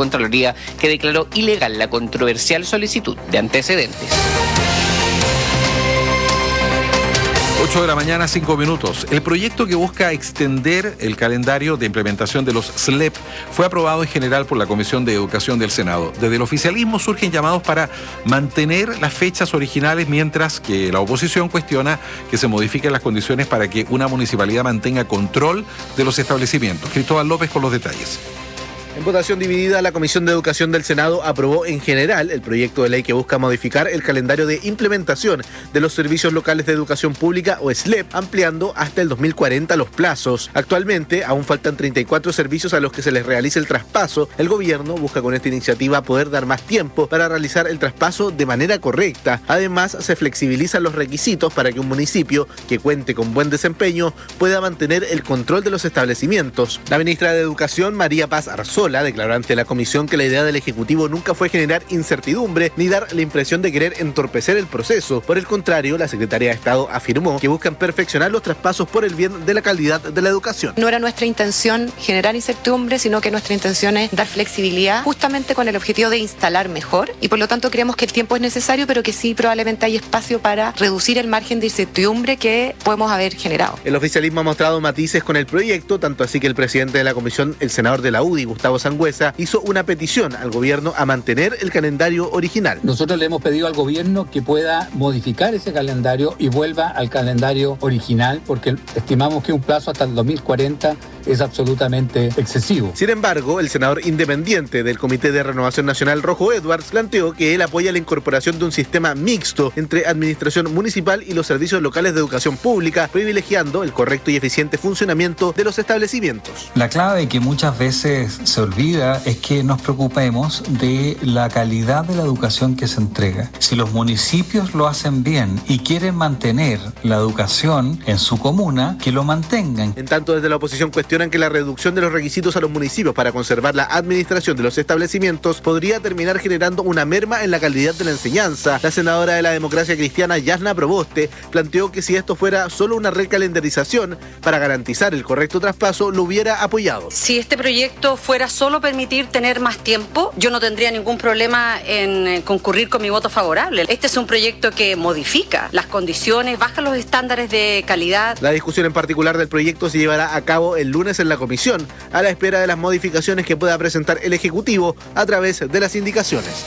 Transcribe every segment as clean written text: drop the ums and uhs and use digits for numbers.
Contraloría, que declaró ilegal la controversial solicitud de antecedentes. 8 de la mañana, 5 minutos. El proyecto que busca extender el calendario de implementación de los SLEP fue aprobado en general por la Comisión de Educación del Senado. Desde el oficialismo surgen llamados para mantener las fechas originales, mientras que la oposición cuestiona que se modifiquen las condiciones para que una municipalidad mantenga control de los establecimientos. Cristóbal López con los detalles. En votación dividida, la Comisión de Educación del Senado aprobó en general el proyecto de ley que busca modificar el calendario de implementación de los servicios locales de educación pública o SLEP, ampliando hasta el 2040 los plazos. Actualmente, aún faltan 34 servicios a los que se les realice el traspaso. El gobierno busca con esta iniciativa poder dar más tiempo para realizar el traspaso de manera correcta. Además, se flexibilizan los requisitos para que un municipio que cuente con buen desempeño pueda mantener el control de los establecimientos. La ministra de Educación, María Paz Arzola, declaró ante la comisión que la idea del Ejecutivo nunca fue generar incertidumbre ni dar la impresión de querer entorpecer el proceso. Por el contrario, la Secretaría de Estado afirmó que buscan perfeccionar los traspasos por el bien de la calidad de la educación. No era nuestra intención generar incertidumbre, sino que nuestra intención es dar flexibilidad justamente con el objetivo de instalar mejor, y por lo tanto creemos que el tiempo es necesario, pero que sí probablemente hay espacio para reducir el margen de incertidumbre que podemos haber generado. El oficialismo ha mostrado matices con el proyecto, tanto así que el presidente de la comisión, el senador de la UDI, Gustavo Sangüesa, hizo una petición al gobierno a mantener el calendario original. Nosotros le hemos pedido al gobierno que pueda modificar ese calendario y vuelva al calendario original, porque estimamos que un plazo hasta el 2040 es absolutamente excesivo. Sin embargo, el senador independiente del Comité de Renovación Nacional, Rojo Edwards, planteó que él apoya la incorporación de un sistema mixto entre administración municipal y los servicios locales de educación pública, privilegiando el correcto y eficiente funcionamiento de los establecimientos. La clave que muchas veces se olvida es que nos preocupemos de la calidad de la educación que se entrega. Si los municipios lo hacen bien y quieren mantener la educación en su comuna, que lo mantengan. En tanto, desde la oposición cuestionan que la reducción de los requisitos a los municipios para conservar la administración de los establecimientos podría terminar generando una merma en la calidad de la enseñanza. La senadora de la Democracia Cristiana, Yasna Proboste, planteó que si esto fuera solo una recalendarización para garantizar el correcto traspaso, lo hubiera apoyado. Si este proyecto fuera solo permitir tener más tiempo, yo no tendría ningún problema en concurrir con mi voto favorable. Este es un proyecto que modifica las condiciones, baja los estándares de calidad. La discusión en particular del proyecto se llevará a cabo el lunes en la comisión, a la espera de las modificaciones que pueda presentar el Ejecutivo a través de las indicaciones.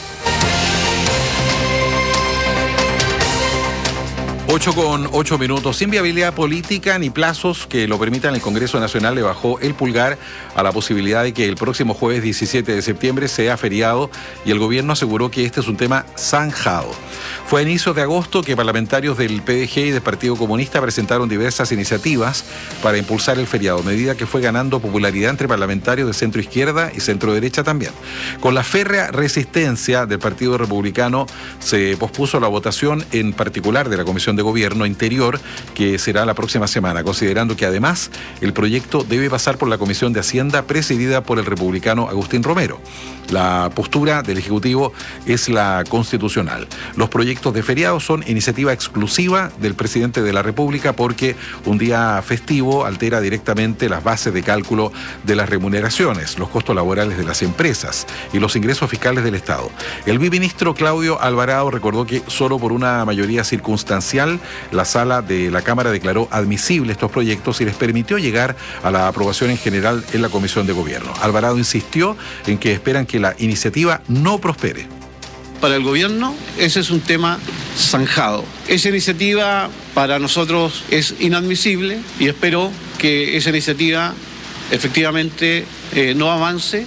8:08. Sin viabilidad política ni plazos que lo permitan, el Congreso Nacional le bajó el pulgar a la posibilidad de que el próximo jueves 17 de septiembre sea feriado, y el gobierno aseguró que este es un tema zanjado. Fue a inicios de agosto que parlamentarios del PDG y del Partido Comunista presentaron diversas iniciativas para impulsar el feriado, medida que fue ganando popularidad entre parlamentarios de centro izquierda y centro derecha también. Con la férrea resistencia del Partido Republicano, se pospuso la votación en particular de la Comisión de Gobierno Interior, que será la próxima semana, considerando que además el proyecto debe pasar por la Comisión de Hacienda presidida por el republicano Agustín Romero. La postura del Ejecutivo es la constitucional. Los proyectos de feriado son iniciativa exclusiva del presidente de la República, porque un día festivo altera directamente las bases de cálculo de las remuneraciones, los costos laborales de las empresas y los ingresos fiscales del Estado. El viceministro Claudio Alvarado recordó que solo por una mayoría circunstancial la sala de la Cámara declaró admisible estos proyectos y les permitió llegar a la aprobación en general en la Comisión de Gobierno. Alvarado insistió en que esperan que la iniciativa no prospere. Para el gobierno ese es un tema zanjado. Esa iniciativa para nosotros es inadmisible y espero que esa iniciativa efectivamente no avance.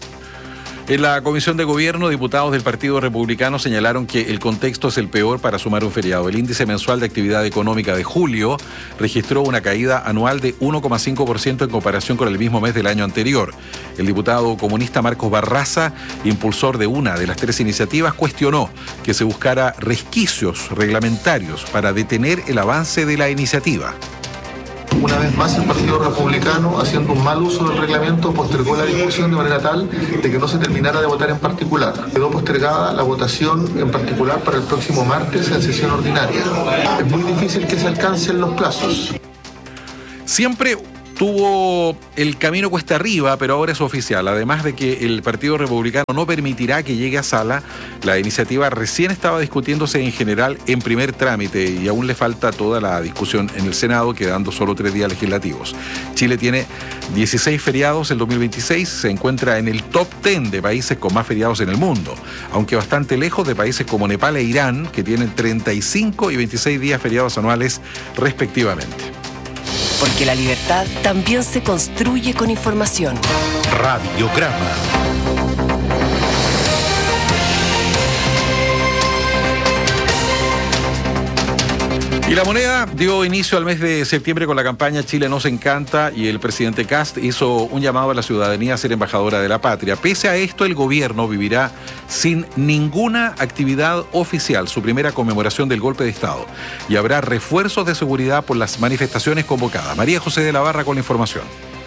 En la Comisión de Gobierno, diputados del Partido Republicano señalaron que el contexto es el peor para sumar un feriado. El índice mensual de actividad económica de julio registró una caída anual de 1,5% en comparación con el mismo mes del año anterior. El diputado comunista Marcos Barraza, impulsor de una de las tres iniciativas, cuestionó que se buscara resquicios reglamentarios para detener el avance de la iniciativa. Una vez más, el Partido Republicano, haciendo un mal uso del reglamento, postergó la discusión de manera tal de que no se terminara de votar en particular. Quedó postergada la votación en particular para el próximo martes en sesión ordinaria. Es muy difícil que se alcancen los plazos. Siempre tuvo el camino cuesta arriba, pero ahora es oficial. Además de que el Partido Republicano no permitirá que llegue a sala, la iniciativa recién estaba discutiéndose en general en primer trámite y aún le falta toda la discusión en el Senado, quedando solo 3 días legislativos. Chile tiene 16 feriados en 2026, se encuentra en el top 10 de países con más feriados en el mundo, aunque bastante lejos de países como Nepal e Irán, que tienen 35 y 26 días feriados anuales respectivamente. Porque la libertad también se construye con información. Radiograma. Y La Moneda dio inicio al mes de septiembre con la campaña Chile nos encanta y el presidente Kast hizo un llamado a la ciudadanía a ser embajadora de la patria. Pese a esto, el gobierno vivirá sin ninguna actividad oficial su primera conmemoración del golpe de Estado y habrá refuerzos de seguridad por las manifestaciones convocadas. María José de la Barra con la información.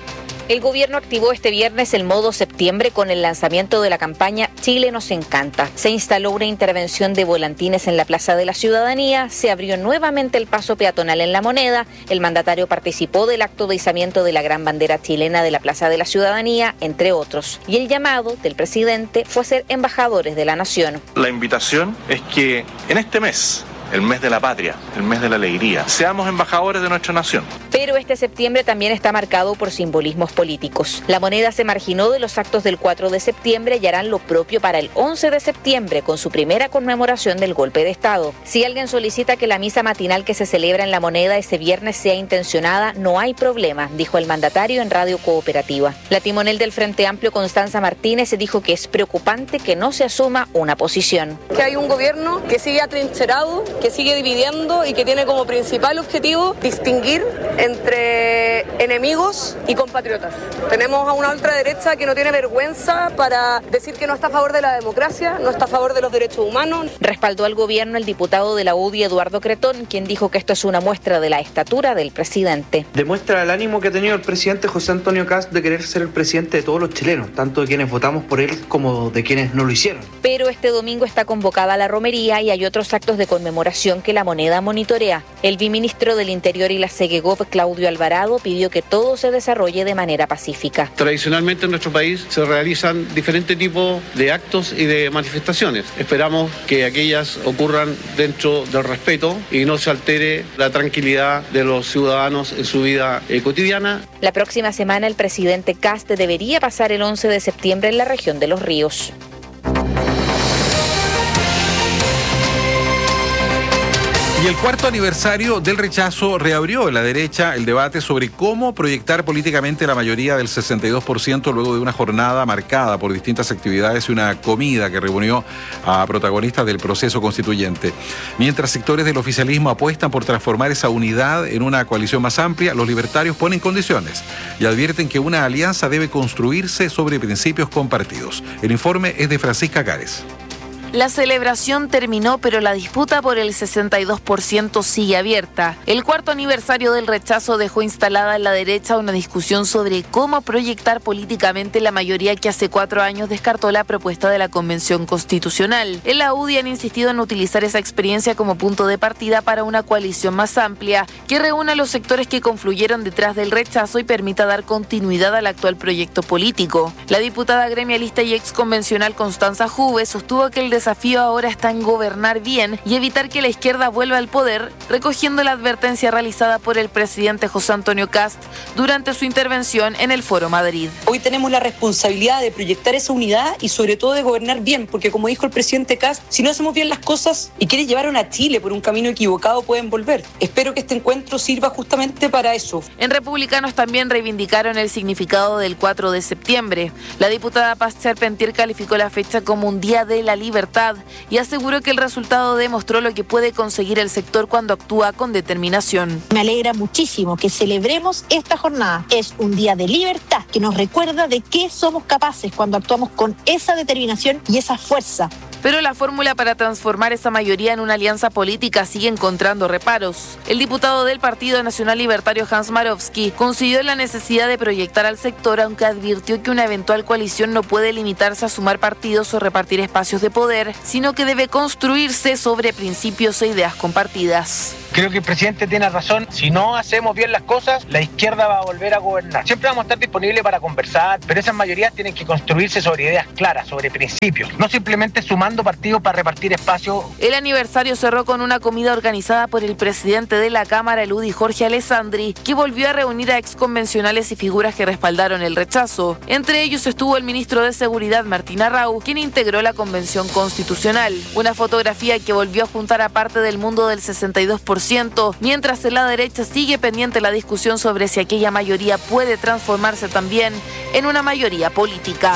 El gobierno activó este viernes el modo septiembre con el lanzamiento de la campaña Chile nos encanta. Se instaló una intervención de volantines en la Plaza de la Ciudadanía, se abrió nuevamente el paso peatonal en La Moneda, el mandatario participó del acto de izamiento de la gran bandera chilena de la Plaza de la Ciudadanía, entre otros. Y el llamado del presidente fue a ser embajadores de la nación. La invitación es que en este mes, el mes de la patria, el mes de la alegría, seamos embajadores de nuestra nación. Pero este septiembre también está marcado por simbolismos políticos. La Moneda se marginó de los actos del 4 de septiembre y harán lo propio para el 11 de septiembre con su primera conmemoración del golpe de Estado. Si alguien solicita que la misa matinal que se celebra en La Moneda ese viernes sea intencionada, no hay problema, dijo el mandatario en Radio Cooperativa. La timonel del Frente Amplio, Constanza Martínez, dijo que es preocupante que no se asuma una posición. Que hay un gobierno que sigue atrincherado, que sigue dividiendo y que tiene como principal objetivo distinguir entre enemigos y compatriotas. Tenemos a una ultraderecha que no tiene vergüenza para decir que no está a favor de la democracia, no está a favor de los derechos humanos. Respaldó al gobierno el diputado de la UDI, Eduardo Cretón, quien dijo que esto es una muestra de la estatura del presidente. Demuestra el ánimo que ha tenido el presidente José Antonio Kast de querer ser el presidente de todos los chilenos, tanto de quienes votamos por él como de quienes no lo hicieron. Pero este domingo está convocada la romería y hay otros actos de conmemoración que La Moneda monitorea. El viceministro del Interior y la Segegov, Claudio Alvarado, pidió que todo se desarrolle de manera pacífica. Tradicionalmente en nuestro país se realizan diferentes tipos de actos y de manifestaciones. Esperamos que aquellas ocurran dentro del respeto y no se altere la tranquilidad de los ciudadanos en su vida cotidiana. La próxima semana el presidente Kast debería pasar el 11 de septiembre en la región de Los Ríos. Y el cuarto aniversario del rechazo reabrió en la derecha el debate sobre cómo proyectar políticamente la mayoría del 62% luego de una jornada marcada por distintas actividades y una comida que reunió a protagonistas del proceso constituyente. Mientras sectores del oficialismo apuestan por transformar esa unidad en una coalición más amplia, los libertarios ponen condiciones y advierten que una alianza debe construirse sobre principios compartidos. El informe es de Francisca Cares. La celebración terminó, pero la disputa por el 62% sigue abierta. El cuarto aniversario del rechazo dejó instalada en la derecha una discusión sobre cómo proyectar políticamente la mayoría que hace 4 años descartó la propuesta de la Convención Constitucional. En la UDI han insistido en utilizar esa experiencia como punto de partida para una coalición más amplia, que reúna a los sectores que confluyeron detrás del rechazo y permita dar continuidad al actual proyecto político. La diputada gremialista y exconvencional Constanza Juve sostuvo que el desafío ahora está en gobernar bien y evitar que la izquierda vuelva al poder, recogiendo la advertencia realizada por el presidente José Antonio Kast durante su intervención en el Foro Madrid. Hoy tenemos la responsabilidad de proyectar esa unidad y sobre todo de gobernar bien, porque como dijo el presidente Kast, si no hacemos bien las cosas y quieren llevar a Chile por un camino equivocado, pueden volver. Espero que este encuentro sirva justamente para eso. En Republicanos también reivindicaron el significado del 4 de septiembre. La diputada Paz Charpentier calificó la fecha como un día de la libertad y aseguró que el resultado demostró lo que puede conseguir el sector cuando actúa con determinación. Me alegra muchísimo que celebremos esta jornada. Es un día de libertad que nos recuerda de qué somos capaces cuando actuamos con esa determinación y esa fuerza. Pero la fórmula para transformar esa mayoría en una alianza política sigue encontrando reparos. El diputado del Partido Nacional Libertario Hans Marowski coincidió en la necesidad de proyectar al sector, aunque advirtió que una eventual coalición no puede limitarse a sumar partidos o repartir espacios de poder, sino que debe construirse sobre principios e ideas compartidas. Creo que el presidente tiene razón. Si no hacemos bien las cosas, la izquierda va a volver a gobernar. Siempre vamos a estar disponibles para conversar, pero esas mayorías tienen que construirse sobre ideas claras, sobre principios, no simplemente sumando partidos para repartir espacio. El aniversario cerró con una comida organizada por el presidente de la Cámara, el UDI Jorge Alessandri, que volvió a reunir a exconvencionales y figuras que respaldaron el rechazo. Entre ellos estuvo el ministro de Seguridad, Martín Arrau, quien integró la Convención Constitucional. Una fotografía que volvió a juntar a parte del mundo del 62%, mientras en la derecha sigue pendiente la discusión sobre si aquella mayoría puede transformarse también en una mayoría política.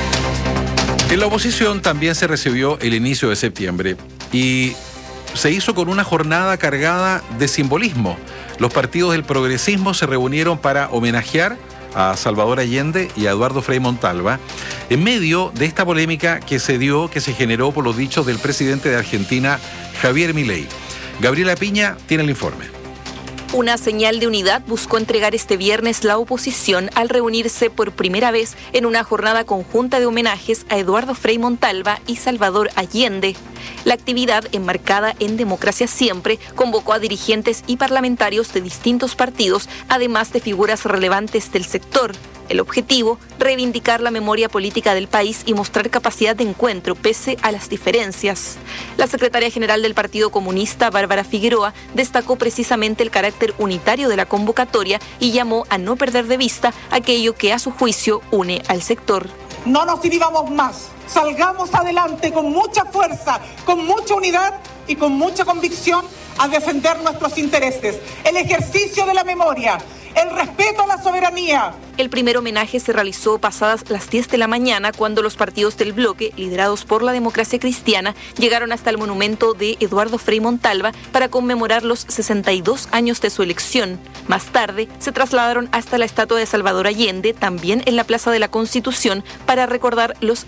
En la oposición también se recibió el inicio de septiembre y se hizo con una jornada cargada de simbolismo. Los partidos del progresismo se reunieron para homenajear a Salvador Allende y a Eduardo Frei Montalva en medio de esta polémica que se generó por los dichos del presidente de Argentina, Javier Milei. Gabriela Piña tiene el informe. Una señal de unidad buscó entregar este viernes la oposición al reunirse por primera vez en una jornada conjunta de homenajes a Eduardo Frei Montalva y Salvador Allende. La actividad, enmarcada en Democracia Siempre, convocó a dirigentes y parlamentarios de distintos partidos, además de figuras relevantes del sector. El objetivo, reivindicar la memoria política del país y mostrar capacidad de encuentro pese a las diferencias. La secretaria general del Partido Comunista, Bárbara Figueroa, destacó precisamente el carácter unitario de la convocatoria y llamó a no perder de vista aquello que a su juicio une al sector. No nos dividamos más, salgamos adelante con mucha fuerza, con mucha unidad y con mucha convicción a defender nuestros intereses, el ejercicio de la memoria, el respeto a la soberanía. El primer homenaje se realizó pasadas las 10 de la mañana cuando los partidos del bloque, liderados por la Democracia Cristiana, llegaron hasta el monumento de Eduardo Frei Montalva para conmemorar los 62 años de su elección. Más tarde, se trasladaron hasta la estatua de Salvador Allende, también en la Plaza de la Constitución, para recordar los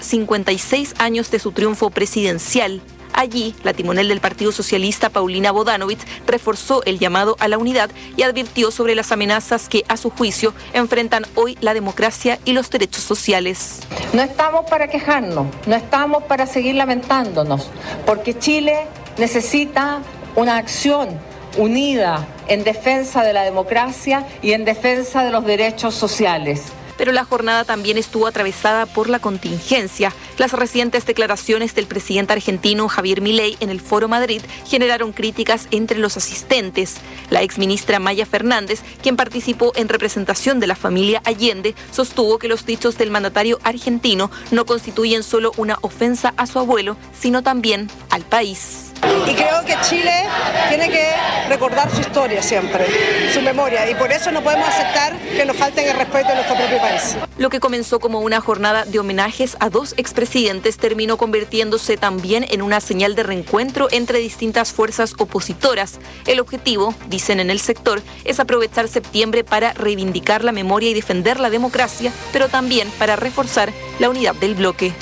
56 años de su triunfo presidencial. Allí, la timonel del Partido Socialista, Paulina Bodanovich, reforzó el llamado a la unidad y advirtió sobre las amenazas que, a su juicio, enfrentan hoy la democracia y los derechos sociales. No estamos para quejarnos, no estamos para seguir lamentándonos, porque Chile necesita una acción unida en defensa de la democracia y en defensa de los derechos sociales. Pero la jornada también estuvo atravesada por la contingencia. Las recientes declaraciones del presidente argentino Javier Milei en el Foro Madrid generaron críticas entre los asistentes. La exministra Maya Fernández, quien participó en representación de la familia Allende, sostuvo que los dichos del mandatario argentino no constituyen solo una ofensa a su abuelo, sino también al país. Y creo que Chile tiene que recordar su historia siempre, su memoria, y por eso no podemos aceptar que nos falten el respeto a nuestro propio país. Lo que comenzó como una jornada de homenajes a dos expresidentes terminó convirtiéndose también en una señal de reencuentro entre distintas fuerzas opositoras. El objetivo, dicen en el sector, es aprovechar septiembre para reivindicar la memoria y defender la democracia, pero también para reforzar la unidad del bloque.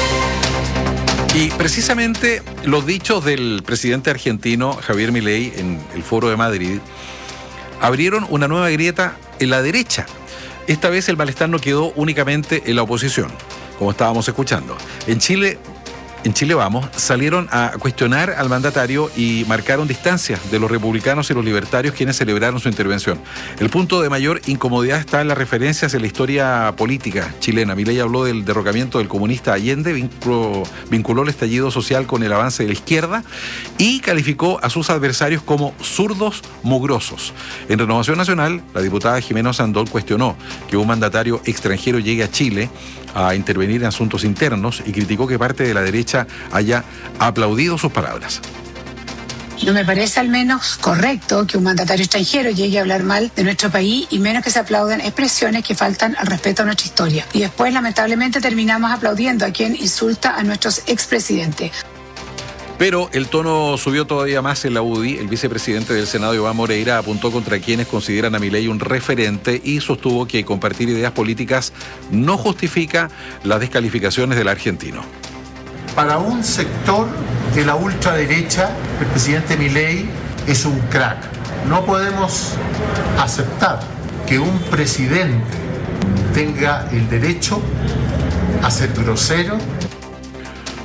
Y precisamente los dichos del presidente argentino Javier Milei en el Foro de Madrid abrieron una nueva grieta en la derecha. Esta vez el malestar no quedó únicamente en la oposición, como estábamos escuchando. En Chile Vamos salieron a cuestionar al mandatario y marcaron distancia de los republicanos y los libertarios, quienes celebraron su intervención. El punto de mayor incomodidad está en las referencias en la historia política chilena. Milei habló del derrocamiento del comunista Allende, vinculó el estallido social con el avance de la izquierda y calificó a sus adversarios como zurdos mugrosos. En Renovación Nacional, la diputada Jimena Sandón cuestionó que un mandatario extranjero llegue a Chile a intervenir en asuntos internos y criticó que parte de la derecha haya aplaudido sus palabras. No me parece al menos correcto que un mandatario extranjero llegue a hablar mal de nuestro país y menos que se aplaudan expresiones que faltan al respeto a nuestra historia. Y después, lamentablemente, terminamos aplaudiendo a quien insulta a nuestros expresidentes. Pero el tono subió todavía más en la UDI. El vicepresidente del Senado, Iván Moreira, apuntó contra quienes consideran a Milei un referente y sostuvo que compartir ideas políticas no justifica las descalificaciones del argentino. Para un sector de la ultraderecha, el presidente Milei es un crack. No podemos aceptar que un presidente tenga el derecho a ser grosero.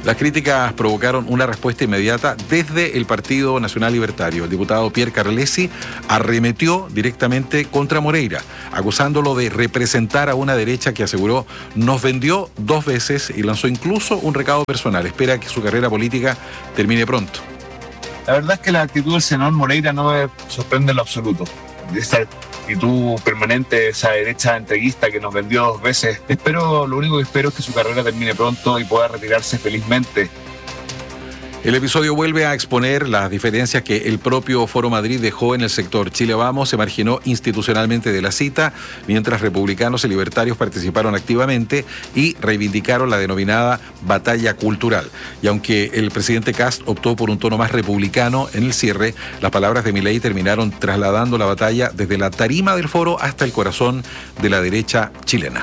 Las críticas provocaron una respuesta inmediata desde el Partido Nacional Libertario. El diputado Pierre Carlesi arremetió directamente contra Moreira, acusándolo de representar a una derecha que aseguró nos vendió 2 veces y lanzó incluso un recado personal. Espera que su carrera política termine pronto. La verdad es que la actitud del senador Moreira no me sorprende en lo absoluto. Esa actitud permanente, esa derecha entreguista que nos vendió 2 veces. Lo único que espero es que su carrera termine pronto y pueda retirarse felizmente. El episodio vuelve a exponer las diferencias que el propio Foro Madrid dejó en el sector. Chile Vamos se marginó institucionalmente de la cita, mientras republicanos y libertarios participaron activamente y reivindicaron la denominada batalla cultural. Y aunque el presidente Kast optó por un tono más republicano en el cierre, las palabras de Milei terminaron trasladando la batalla desde la tarima del foro hasta el corazón de la derecha chilena.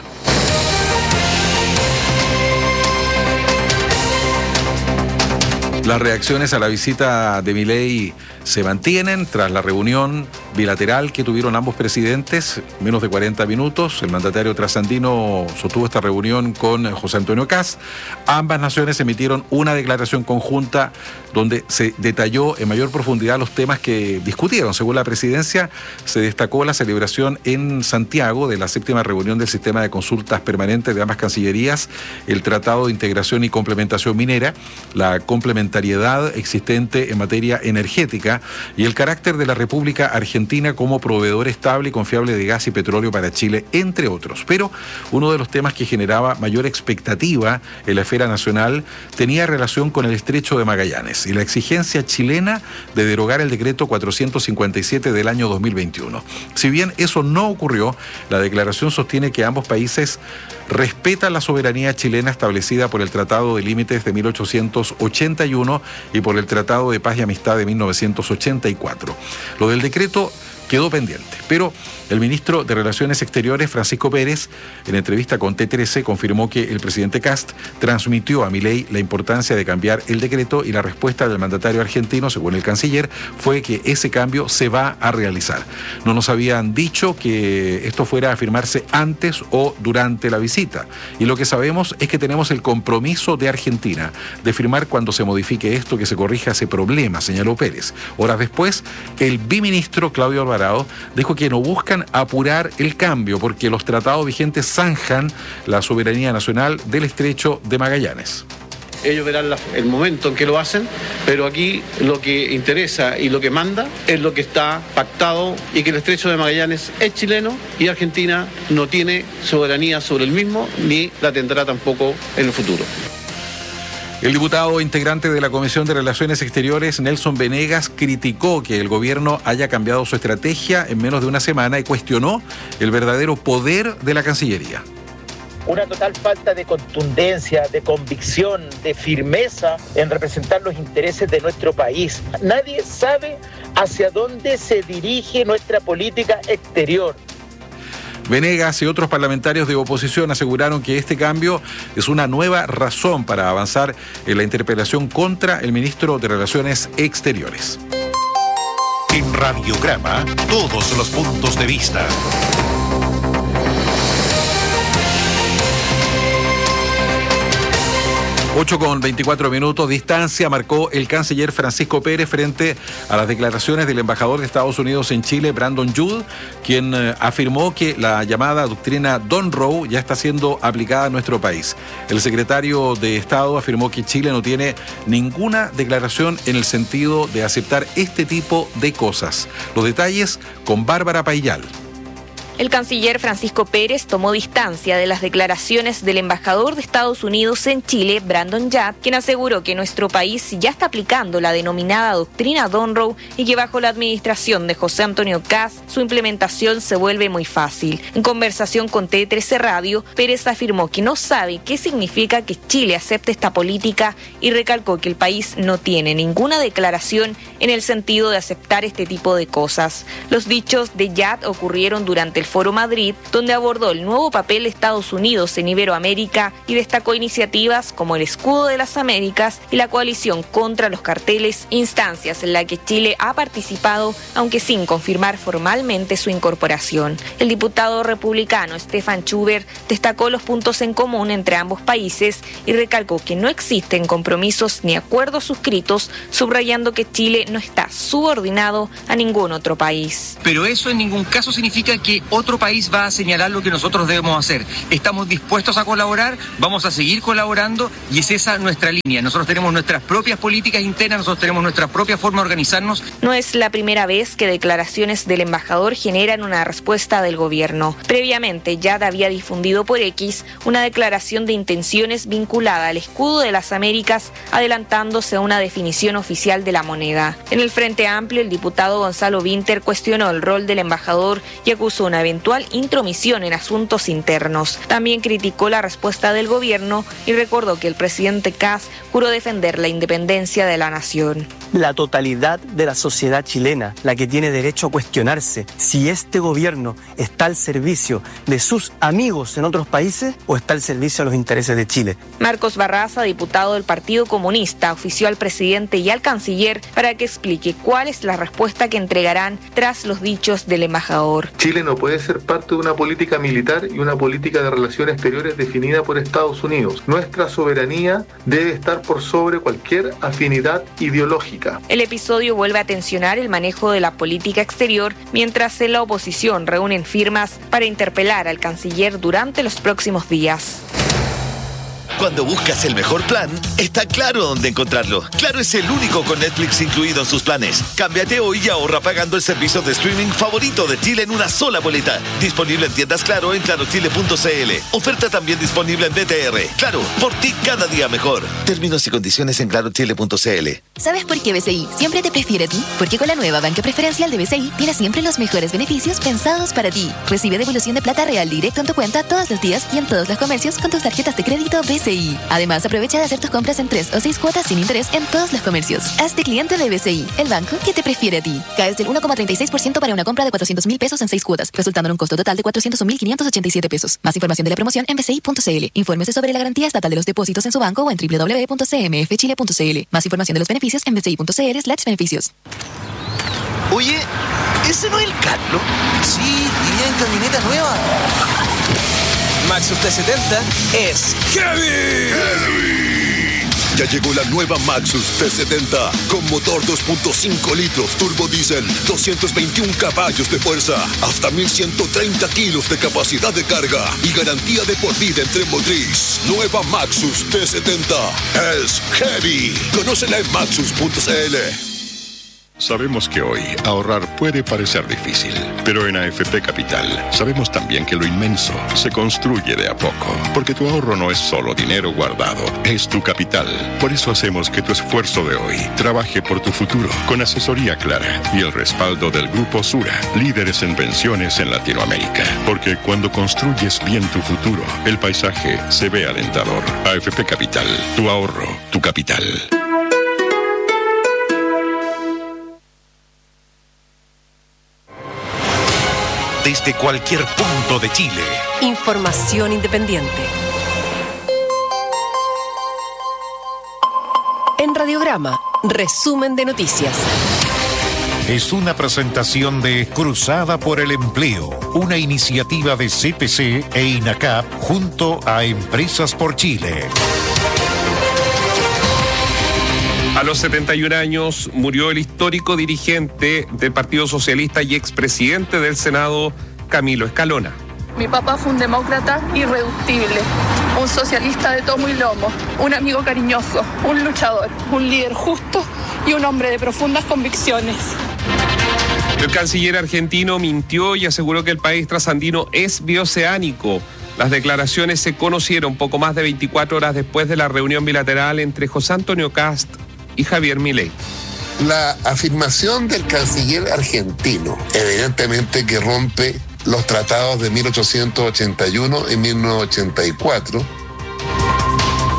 Las reacciones a la visita de Milei se mantienen tras la reunión bilateral que tuvieron ambos presidentes, menos de 40 minutos. El mandatario trasandino sostuvo esta reunión con José Antonio Kast. Ambas naciones emitieron una declaración conjunta donde se detalló en mayor profundidad los temas que discutieron. Según la presidencia, se destacó la celebración en Santiago de la 7ª reunión del sistema de consultas permanentes de ambas cancillerías, el Tratado de Integración y Complementación Minera, la complementariedad existente en materia energética y el carácter de la República Argentina como proveedor estable y confiable de gas y petróleo para Chile, entre otros. Pero uno de los temas que generaba mayor expectativa en la esfera nacional tenía relación con el Estrecho de Magallanes y la exigencia chilena de derogar el decreto 457 del año 2021. Si bien eso no ocurrió, la declaración sostiene que ambos países respetan la soberanía chilena establecida por el Tratado de Límites de 1881 y por el Tratado de Paz y Amistad de 1984. Lo del decreto quedó pendiente, pero el ministro de Relaciones Exteriores, Francisco Pérez, en entrevista con T13, confirmó que el presidente Kast transmitió a Milei la importancia de cambiar el decreto y la respuesta del mandatario argentino, según el canciller, fue que ese cambio se va a realizar. No nos habían dicho que esto fuera a firmarse antes o durante la visita, y lo que sabemos es que tenemos el compromiso de Argentina de firmar cuando se modifique esto, que se corrija ese problema, señaló Pérez. Horas después, el biministro Claudio Alvarado dijo que no buscan apurar el cambio porque los tratados vigentes zanjan la soberanía nacional del Estrecho de Magallanes. Ellos verán el momento en que lo hacen, pero aquí lo que interesa y lo que manda es lo que está pactado y que el Estrecho de Magallanes es chileno y Argentina no tiene soberanía sobre el mismo ni la tendrá tampoco en el futuro. El diputado integrante de la Comisión de Relaciones Exteriores, Nelson Venegas, criticó que el gobierno haya cambiado su estrategia en menos de una semana y cuestionó el verdadero poder de la Cancillería. Una total falta de contundencia, de convicción, de firmeza en representar los intereses de nuestro país. Nadie sabe hacia dónde se dirige nuestra política exterior. Venegas y otros parlamentarios de oposición aseguraron que este cambio es una nueva razón para avanzar en la interpelación contra el ministro de Relaciones Exteriores. En Radiograma, todos los puntos de vista. 8:24 distancia marcó el canciller Francisco Pérez frente a las declaraciones del embajador de Estados Unidos en Chile, Brandon Judd, quien afirmó que la llamada doctrina Donroe ya está siendo aplicada en nuestro país. El secretario de Estado afirmó que Chile no tiene ninguna declaración en el sentido de aceptar este tipo de cosas. Los detalles con Bárbara Paillal. El canciller Francisco Pérez tomó distancia de las declaraciones del embajador de Estados Unidos en Chile, Brandon Judd, quien aseguró que nuestro país ya está aplicando la denominada doctrina Donroe y que bajo la administración de José Antonio Kast su implementación se vuelve muy fácil. En conversación con T13 Radio, Pérez afirmó que no sabe qué significa que Chile acepte esta política y recalcó que el país no tiene ninguna declaración en el sentido de aceptar este tipo de cosas. Los dichos de Judd ocurrieron durante del Foro Madrid, donde abordó el nuevo papel de Estados Unidos en Iberoamérica y destacó iniciativas como el Escudo de las Américas y la coalición contra los carteles, instancias en las que Chile ha participado, aunque sin confirmar formalmente su incorporación. El diputado republicano Stefan Schubert destacó los puntos en común entre ambos países y recalcó que no existen compromisos ni acuerdos suscritos, subrayando que Chile no está subordinado a ningún otro país. Pero eso en ningún caso significa que otro país va a señalar lo que nosotros debemos hacer. Estamos dispuestos a colaborar, vamos a seguir colaborando y es esa nuestra línea. Nosotros tenemos nuestras propias políticas internas, nosotros tenemos nuestra propia forma de organizarnos. No es la primera vez que declaraciones del embajador generan una respuesta del gobierno. Previamente, Yad había difundido por X una declaración de intenciones vinculada al Escudo de las Américas, adelantándose a una definición oficial de la moneda. En el Frente Amplio, el diputado Gonzalo Vinter cuestionó el rol del embajador y acusó una eventual intromisión en asuntos internos. También criticó la respuesta del gobierno y recordó que el presidente Kast juró defender la independencia de la nación. La totalidad de la sociedad chilena, la que tiene derecho a cuestionarse si este gobierno está al servicio de sus amigos en otros países o está al servicio de los intereses de Chile. Marcos Barraza, diputado del Partido Comunista, ofició al presidente y al canciller para que explique cuál es la respuesta que entregarán tras los dichos del embajador. Chile no puede ser parte de una política militar y una política de relaciones exteriores definida por Estados Unidos. Nuestra soberanía debe estar por sobre cualquier afinidad ideológica. El episodio vuelve a tensionar el manejo de la política exterior, mientras en la oposición reúnen firmas para interpelar al canciller durante los próximos días. Cuando buscas el mejor plan, está Claro dónde encontrarlo. Claro es el único con Netflix incluido en sus planes. Cámbiate hoy y ahorra pagando el servicio de streaming favorito de Chile en una sola boleta. Disponible en tiendas Claro en clarochile.cl. Oferta también disponible en BTR. Claro, por ti cada día mejor. Términos y condiciones en clarochile.cl. ¿Sabes por qué BCI siempre te prefiere a ti? Porque con la nueva banca preferencial de BCI tienes siempre los mejores beneficios pensados para ti. Recibe devolución de plata real directo en tu cuenta todos los días y en todos los comercios con tus tarjetas de crédito BCI. Además, aprovecha de hacer tus compras en 3 o 6 cuotas sin interés en todos los comercios. Hazte cliente de BCI, el banco que te prefiere a ti. Caes del 1,36% para una compra de 400.000 pesos en 6 cuotas, resultando en un costo total de 401.587 pesos. Más información de la promoción en bci.cl. Infórmese sobre la garantía estatal de los depósitos en su banco o en www.cmfchile.cl. Más información de los beneficios en bci.cl/beneficios. Oye, ¿ese no es el Carlos? Sí, iría en camioneta nueva. Maxus T70 es ¡Heavy! Ya llegó la nueva Maxus T70 con motor 2.5 litros turbo diésel, 221 caballos de fuerza, hasta 1.130 kilos de capacidad de carga y garantía de por vida en tren motriz. Nueva Maxus T70 es Heavy. Conócela en maxus.cl. Sabemos que hoy ahorrar puede parecer difícil, pero en AFP Capital sabemos también que lo inmenso se construye de a poco, porque tu ahorro no es solo dinero guardado, es tu capital. Por eso hacemos que tu esfuerzo de hoy trabaje por tu futuro, con asesoría clara y el respaldo del Grupo Sura, líderes en pensiones en Latinoamérica. Porque cuando construyes bien tu futuro, el paisaje se ve alentador. AFP Capital, tu ahorro, tu capital. Desde cualquier punto de Chile. Información independiente. En Radiograma, resumen de noticias. Es una presentación de Cruzada por el Empleo, una iniciativa de CPC e INACAP junto a Empresas por Chile. A los 71 años murió el histórico dirigente del Partido Socialista y expresidente del Senado, Camilo Escalona. Mi papá fue un demócrata irreductible, un socialista de tomo y lomo, un amigo cariñoso, un luchador, un líder justo y un hombre de profundas convicciones. El canciller argentino mintió y aseguró que el país trasandino es bioceánico. Las declaraciones se conocieron poco más de 24 horas después de la reunión bilateral entre José Antonio Kast y Javier Milei. La afirmación del canciller argentino, evidentemente que rompe los tratados de 1881 y 1984.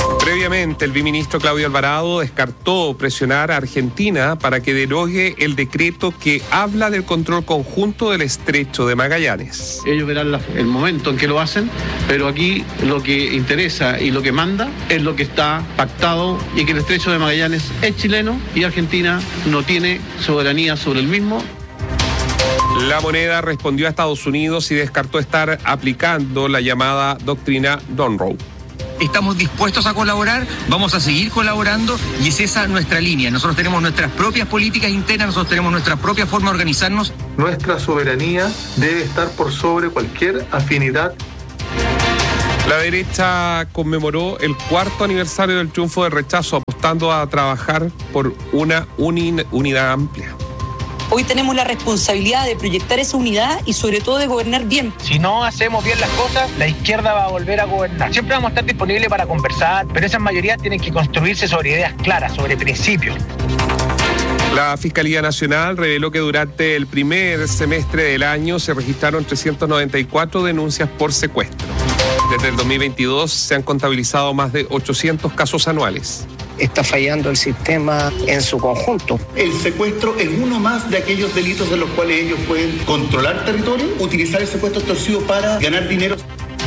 Previamente, el viceministro Claudio Alvarado descartó presionar a Argentina para que derogue el decreto que habla del control conjunto del Estrecho de Magallanes. Ellos verán el momento en que lo hacen, pero aquí lo que interesa y lo que manda es lo que está pactado y que el Estrecho de Magallanes es chileno y Argentina no tiene soberanía sobre el mismo. La Moneda respondió a Estados Unidos y descartó estar aplicando la llamada doctrina Monroe. Estamos dispuestos a colaborar, vamos a seguir colaborando y es esa nuestra línea. Nosotros tenemos nuestras propias políticas internas, nosotros tenemos nuestra propia forma de organizarnos. Nuestra soberanía debe estar por sobre cualquier afinidad. La derecha conmemoró el 4º aniversario del triunfo del rechazo, apostando a trabajar por una unidad amplia. Hoy tenemos la responsabilidad de proyectar esa unidad y sobre todo de gobernar bien. Si no hacemos bien las cosas, la izquierda va a volver a gobernar. Siempre vamos a estar disponibles para conversar, pero esas mayorías tienen que construirse sobre ideas claras, sobre principios. La Fiscalía Nacional reveló que durante el primer semestre del año se registraron 394 denuncias por secuestro. Desde el 2022 se han contabilizado más de 800 casos anuales. Está fallando el sistema en su conjunto. El secuestro es uno más de aquellos delitos en los cuales ellos pueden controlar territorio, utilizar el secuestro extorsivo para ganar dinero.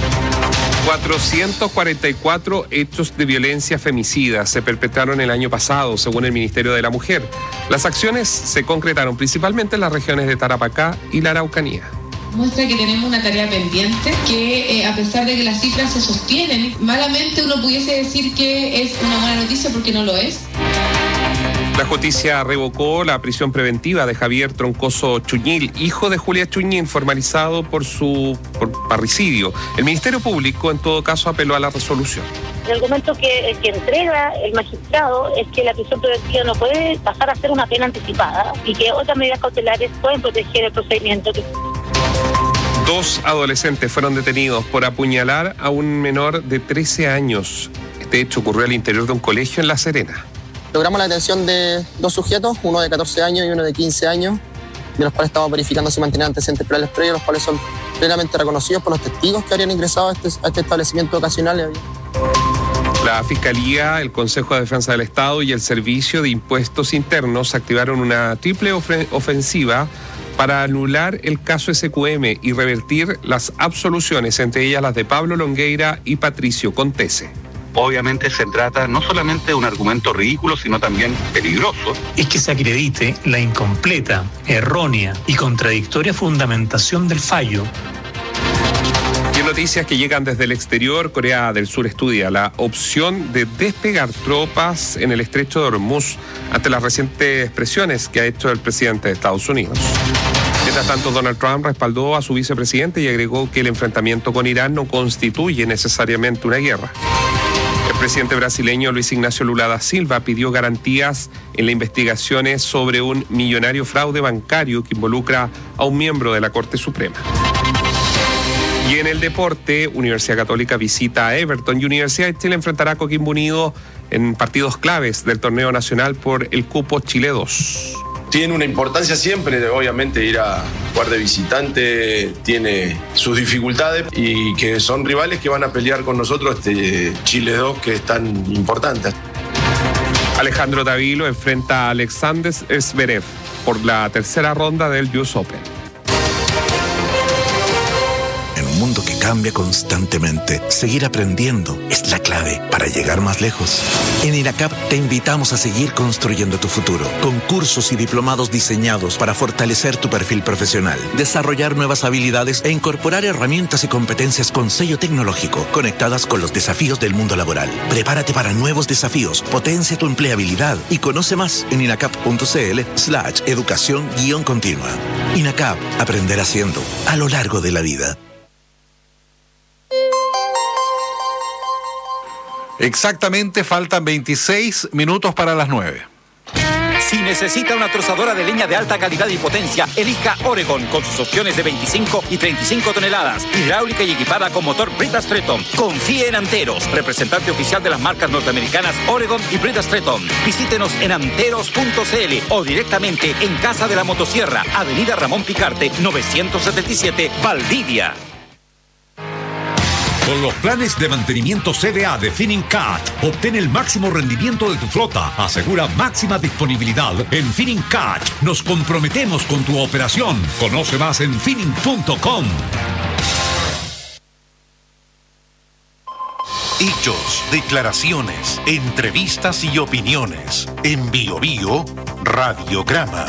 444 hechos de violencia femicida se perpetraron el año pasado, según el Ministerio de la Mujer. Las acciones se concretaron principalmente en las regiones de Tarapacá y la Araucanía. Muestra que tenemos una tarea pendiente, que a pesar de que las cifras se sostienen, malamente uno pudiese decir que es una buena noticia porque no lo es. La justicia revocó la prisión preventiva de Javier Troncoso Chuñil, hijo de Julia Chuñín, formalizado por parricidio. El Ministerio Público, en todo caso, apeló a la resolución. El argumento que entrega el magistrado es que la prisión preventiva no puede pasar a ser una pena anticipada y que otras medidas cautelares pueden proteger el procedimiento. 2 adolescentes fueron detenidos por apuñalar a un menor de 13 años. Este hecho ocurrió al interior de un colegio en La Serena. Logramos la detención de 2 sujetos, uno de 14 años y uno de 15 años, de los cuales estamos verificando si mantenían antecedentes penales previos, los cuales son plenamente reconocidos por los testigos que habrían ingresado a este establecimiento ocasional. La Fiscalía, el Consejo de Defensa del Estado y el Servicio de Impuestos Internos activaron una triple ofensiva para anular el caso SQM y revertir las absoluciones, entre ellas las de Pablo Longueira y Patricio Contese. Obviamente se trata no solamente de un argumento ridículo, sino también peligroso. Es que se acredite la incompleta, errónea y contradictoria fundamentación del fallo. Y en noticias que llegan desde el exterior, Corea del Sur estudia la opción de despegar tropas en el estrecho de Hormuz ante las recientes presiones que ha hecho el presidente de Estados Unidos. Mientras tanto, Donald Trump respaldó a su vicepresidente y agregó que el enfrentamiento con Irán no constituye necesariamente una guerra. El presidente brasileño Luis Ignacio Lula da Silva pidió garantías en las investigaciones sobre un millonario fraude bancario que involucra a un miembro de la Corte Suprema. Y en el deporte, Universidad Católica visita a Everton y Universidad de Chile enfrentará a Coquimbo Unido en partidos claves del torneo nacional por el cupo Chile 2. Tiene una importancia siempre, obviamente ir a jugar de visitante tiene sus dificultades y que son rivales que van a pelear con nosotros Chile 2 que es tan importante. Alejandro Davilo enfrenta a Alexander Zverev por la tercera ronda del US Open. Un mundo que cambia constantemente, seguir aprendiendo es la clave para llegar más lejos. En INACAP te invitamos a seguir construyendo tu futuro, con cursos y diplomados diseñados para fortalecer tu perfil profesional, desarrollar nuevas habilidades e incorporar herramientas y competencias con sello tecnológico, conectadas con los desafíos del mundo laboral. Prepárate para nuevos desafíos, potencia tu empleabilidad y conoce más en inacap.cl/educación-continua. INACAP, aprender haciendo, a lo largo de la vida. Exactamente, faltan 26 minutos para las 9. Si necesita una trozadora de leña de alta calidad y potencia, elija Oregon con sus opciones de 25 y 35 toneladas, hidráulica y equipada con motor Brita Stretton. Confíe en Anteros, representante oficial de las marcas norteamericanas Oregon y Brita Stretton. Visítenos en anteros.cl o directamente en Casa de la Motosierra, Avenida Ramón Picarte, 977, Valdivia. Con los planes de mantenimiento CDA de Finincat, obtén el máximo rendimiento de tu flota. Asegura máxima disponibilidad. En Finincat nos comprometemos con tu operación. Conoce más en Fining.com. Hechos, declaraciones, entrevistas y opiniones. En Bio Bio, Radiograma.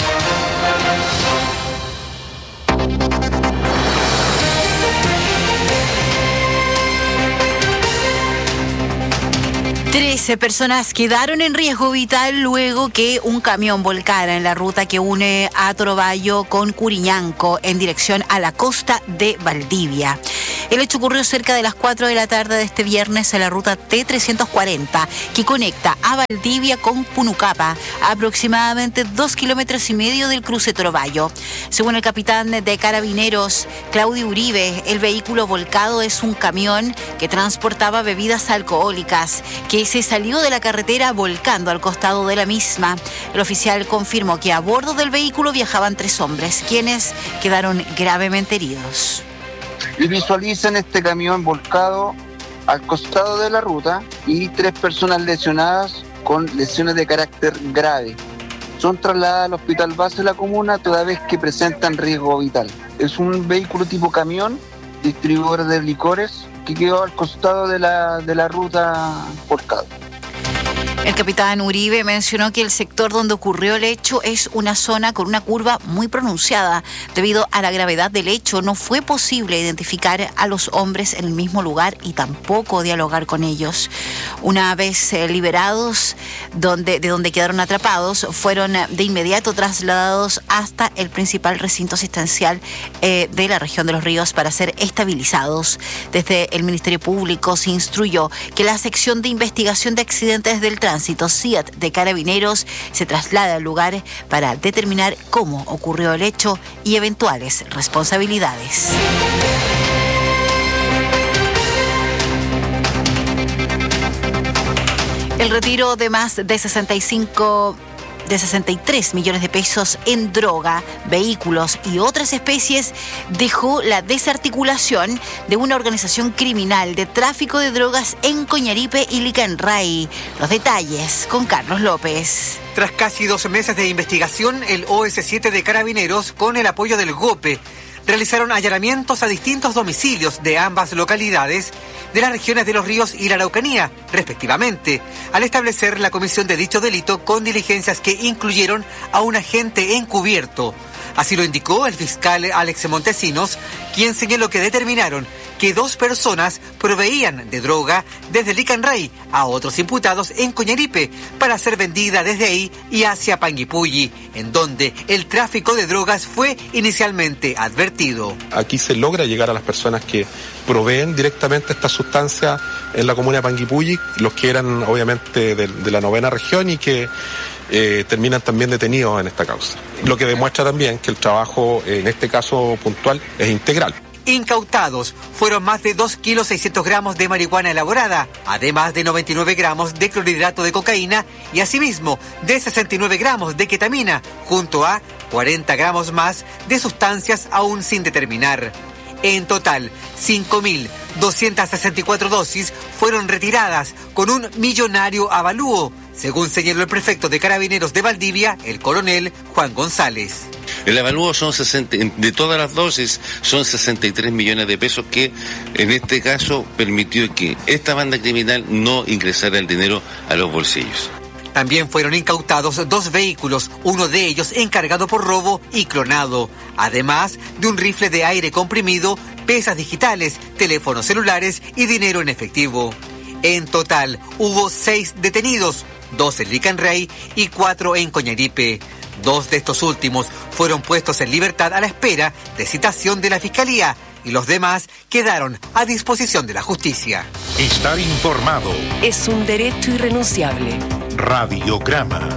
Trece personas quedaron en riesgo vital luego que un camión volcara en la ruta que une a Torobayo con Curiñanco en dirección a la costa de Valdivia. El hecho ocurrió cerca de las 4 de la tarde de este viernes en la ruta T340, que conecta a Valdivia con Punucapa, a aproximadamente 2,5 kilómetros del cruce Torobayo. Según el capitán de Carabineros, Claudio Uribe, el vehículo volcado es un camión que transportaba bebidas alcohólicas, que se salió de la carretera volcando al costado de la misma. El oficial confirmó que a bordo del vehículo viajaban 3 hombres, quienes quedaron gravemente heridos. Y visualizan este camión volcado al costado de la ruta y 3 personas lesionadas con lesiones de carácter grave. Son trasladadas al hospital base de la comuna toda vez que presentan riesgo vital. Es un vehículo tipo camión, distribuidor de licores, que quedó al costado de la ruta volcado. El capitán Uribe mencionó que el sector donde ocurrió el hecho es una zona con una curva muy pronunciada. Debido a la gravedad del hecho, no fue posible identificar a los hombres en el mismo lugar y tampoco dialogar con ellos. Una vez liberados de donde quedaron atrapados, fueron de inmediato trasladados hasta el principal recinto asistencial de la región de Los Ríos para ser estabilizados. Desde el Ministerio Público se instruyó que la sección de investigación de accidentes del tránsito CIAT de Carabineros se traslada al lugar para determinar cómo ocurrió el hecho y eventuales responsabilidades. El retiro de más de 63 millones de pesos en droga, vehículos y otras especies dejó la desarticulación de una organización criminal de tráfico de drogas en Coñaripe y Licanray. Los detalles con Carlos López. Tras casi 12 meses de investigación, el OS7 de Carabineros, con el apoyo del GOPE, realizaron allanamientos a distintos domicilios de ambas localidades de las regiones de Los Ríos y la Araucanía, respectivamente, al establecer la comisión de dicho delito con diligencias que incluyeron a un agente encubierto. Así lo indicó el fiscal Alex Montesinos, quien señaló que determinaron que 2 personas proveían de droga desde Licanray a otros imputados en Coñaripe para ser vendida desde ahí y hacia Panguipulli, en donde el tráfico de drogas fue inicialmente advertido. Aquí se logra llegar a las personas que proveen directamente esta sustancia en la comuna de Panguipulli, los que eran obviamente de la 9ª región y que terminan también detenidos en esta causa. Lo que demuestra también que el trabajo en este caso puntual es integral. Incautados fueron más de 2,6 kilos de marihuana elaborada, además de 99 gramos de clorhidrato de cocaína y asimismo de 69 gramos de ketamina, junto a 40 gramos más de sustancias aún sin determinar. En total, 5.264 dosis fueron retiradas con un millonario avalúo, según señaló el prefecto de Carabineros de Valdivia, el coronel Juan González. El avalúo de todas las dosis son 63 millones de pesos que en este caso permitió que esta banda criminal no ingresara el dinero a los bolsillos. También fueron incautados 2 vehículos, uno de ellos encargado por robo y clonado, además de un rifle de aire comprimido, pesas digitales, teléfonos celulares y dinero en efectivo. En total hubo 6 detenidos, 2 en Licanray y 4 en Coñaripe. 2 de estos últimos fueron puestos en libertad a la espera de citación de la Fiscalía y los demás quedaron a disposición de la justicia. Estar informado es un derecho irrenunciable. Radiograma.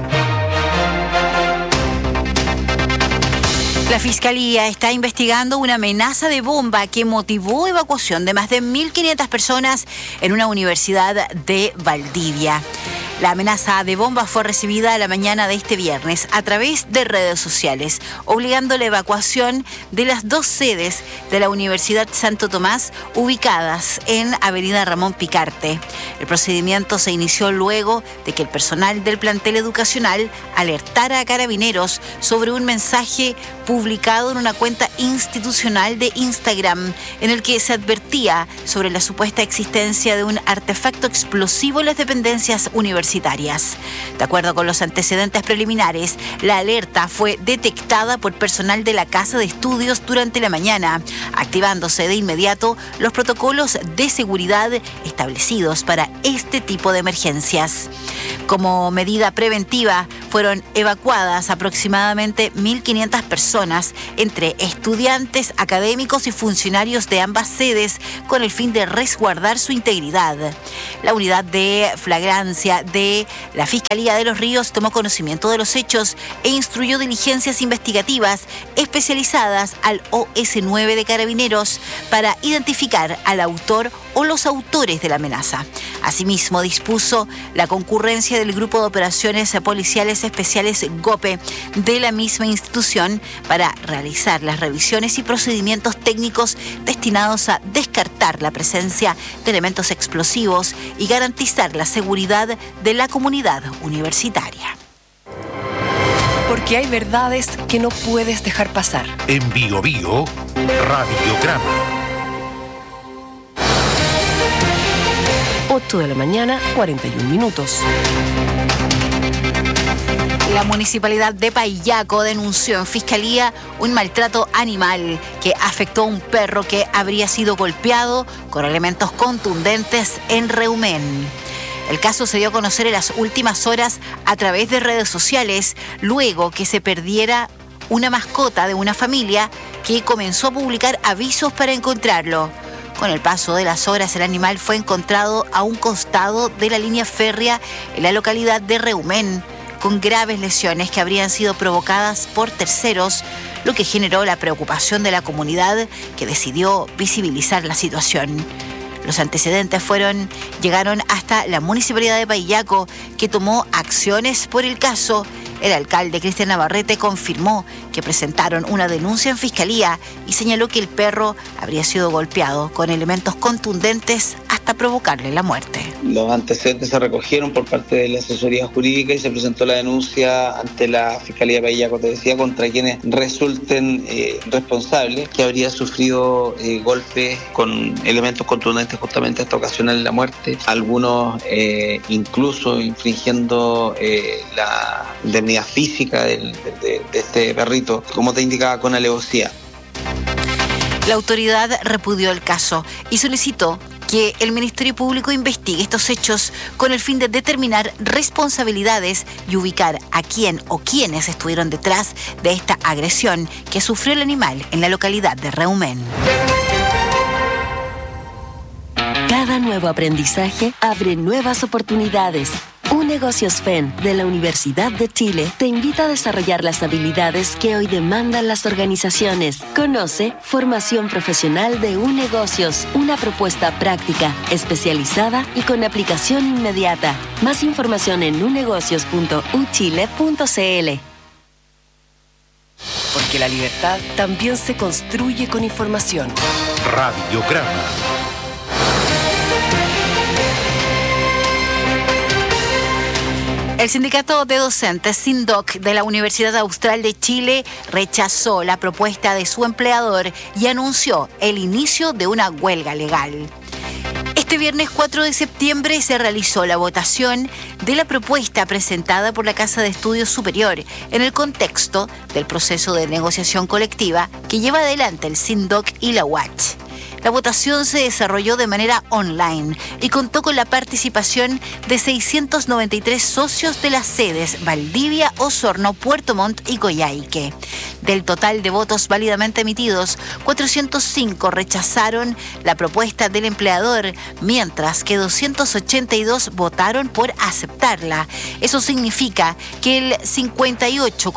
La Fiscalía está investigando una amenaza de bomba que motivó evacuación de más de 1.500 personas en una universidad de Valdivia. La amenaza de bomba fue recibida la mañana de este viernes a través de redes sociales, obligando la evacuación de las 2 sedes de la Universidad Santo Tomás ubicadas en Avenida Ramón Picarte. El procedimiento se inició luego de que el personal del plantel educacional alertara a Carabineros sobre un mensaje publicado en una cuenta institucional de Instagram en el que se advertía sobre la supuesta existencia de un artefacto explosivo en las dependencias universitarias. De acuerdo con los antecedentes preliminares, la alerta fue detectada por personal de la Casa de Estudios durante la mañana, activándose de inmediato los protocolos de seguridad establecidos para este tipo de emergencias. Como medida preventiva, fueron evacuadas aproximadamente 1.500 personas, entre estudiantes, académicos y funcionarios de ambas sedes, con el fin de resguardar su integridad. La unidad de flagrancia de la Fiscalía de Los Ríos tomó conocimiento de los hechos e instruyó diligencias investigativas especializadas al OS9 de Carabineros para identificar al autor o los autores de la amenaza. Asimismo, dispuso la concurrencia del Grupo de Operaciones Policiales Especiales GOPE de la misma institución para realizar las revisiones y procedimientos técnicos destinados a descartar la presencia de elementos explosivos y garantizar la seguridad de la comunidad universitaria. Porque hay verdades que no puedes dejar pasar. En Bio Bio, Radiograma. 8 de la mañana, 41 minutos. La municipalidad de Payaco denunció en fiscalía un maltrato animal que afectó a un perro que habría sido golpeado con elementos contundentes en Reumén. El caso se dio a conocer en las últimas horas a través de redes sociales, luego que se perdiera una mascota de una familia que comenzó a publicar avisos para encontrarlo. Con el paso de las horas, el animal fue encontrado a un costado de la línea férrea en la localidad de Reumén, con graves lesiones que habrían sido provocadas por terceros, lo que generó la preocupación de la comunidad, que decidió visibilizar la situación. Los antecedentes llegaron hasta la municipalidad de Payaco, que tomó acciones por el caso. El alcalde Cristian Navarrete confirmó que presentaron una denuncia en fiscalía y señaló que el perro habría sido golpeado con elementos contundentes hasta provocarle la muerte. Los antecedentes se recogieron por parte de la asesoría jurídica y se presentó la denuncia ante la Fiscalía de Payaco, te decía, contra quienes resulten responsables, que habría sufrido golpes con elementos contundentes justamente hasta ocasionarle la muerte, algunos incluso infringiendo la indemnidad física de este perrito, como te indicaba, con alevosía. La autoridad repudió el caso y solicitó que el Ministerio Público investigue estos hechos con el fin de determinar responsabilidades y ubicar a quién o quiénes estuvieron detrás de esta agresión que sufrió el animal en la localidad de Reumén. Cada nuevo aprendizaje abre nuevas oportunidades. UNegocios FEN de la Universidad de Chile te invita a desarrollar las habilidades que hoy demandan las organizaciones. Conoce Formación Profesional de UNegocios, una propuesta práctica, especializada y con aplicación inmediata. Más información en unegocios.uchile.cl. Porque la libertad también se construye con información. Radiograma. El sindicato de docentes SINDOC de la Universidad Austral de Chile rechazó la propuesta de su empleador y anunció el inicio de una huelga legal. Este viernes 4 de septiembre se realizó la votación de la propuesta presentada por la Casa de Estudios Superior en el contexto del proceso de negociación colectiva que lleva adelante el SINDOC y la UACH. La votación se desarrolló de manera online y contó con la participación de 693 socios de las sedes Valdivia, Osorno, Puerto Montt y Coyhaique. Del total de votos válidamente emitidos, 405 rechazaron la propuesta del empleador, mientras que 282 votaron por aceptarla. Eso significa que el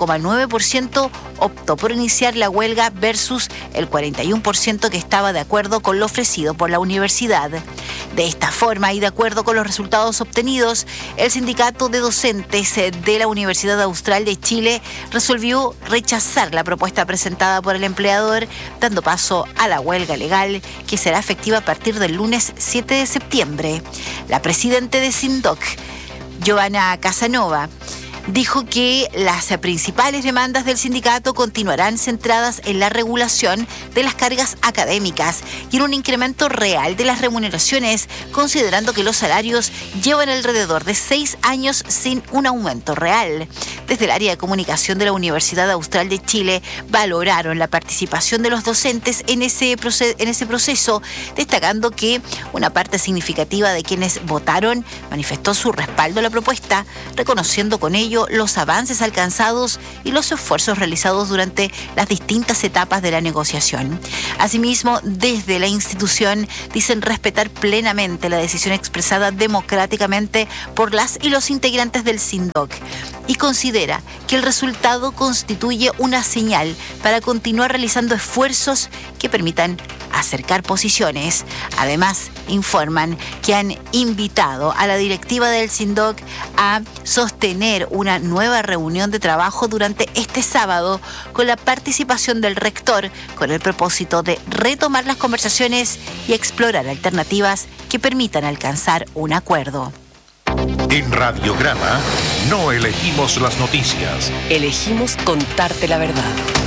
58,9% optó por iniciar la huelga versus el 41% que estaba de acuerdo acuerdo con lo ofrecido por la universidad. De esta forma y de acuerdo con los resultados obtenidos, el sindicato de docentes de la Universidad Austral de Chile resolvió rechazar la propuesta presentada por el empleador, dando paso a la huelga legal que será efectiva a partir del lunes 7 de septiembre. La presidenta de SINDOC, Giovanna Casanova, dijo que las principales demandas del sindicato continuarán centradas en la regulación de las cargas académicas y en un incremento real de las remuneraciones, considerando que los salarios llevan alrededor de 6 años sin un aumento real. Desde el área de comunicación de la Universidad Austral de Chile valoraron la participación de los docentes en ese proceso, destacando que una parte significativa de quienes votaron manifestó su respaldo a la propuesta, reconociendo con ello los avances alcanzados y los esfuerzos realizados durante las distintas etapas de la negociación. Asimismo, desde la institución dicen respetar plenamente la decisión expresada democráticamente por las y los integrantes del SINDOC y considera que el resultado constituye una señal para continuar realizando esfuerzos que permitan acercar posiciones. Además, informan que han invitado a la directiva del SINDOC a sostener una nueva reunión de trabajo durante este sábado con la participación del rector, con el propósito de retomar las conversaciones y explorar alternativas que permitan alcanzar un acuerdo. En Radiograma no elegimos las noticias. Elegimos contarte la verdad.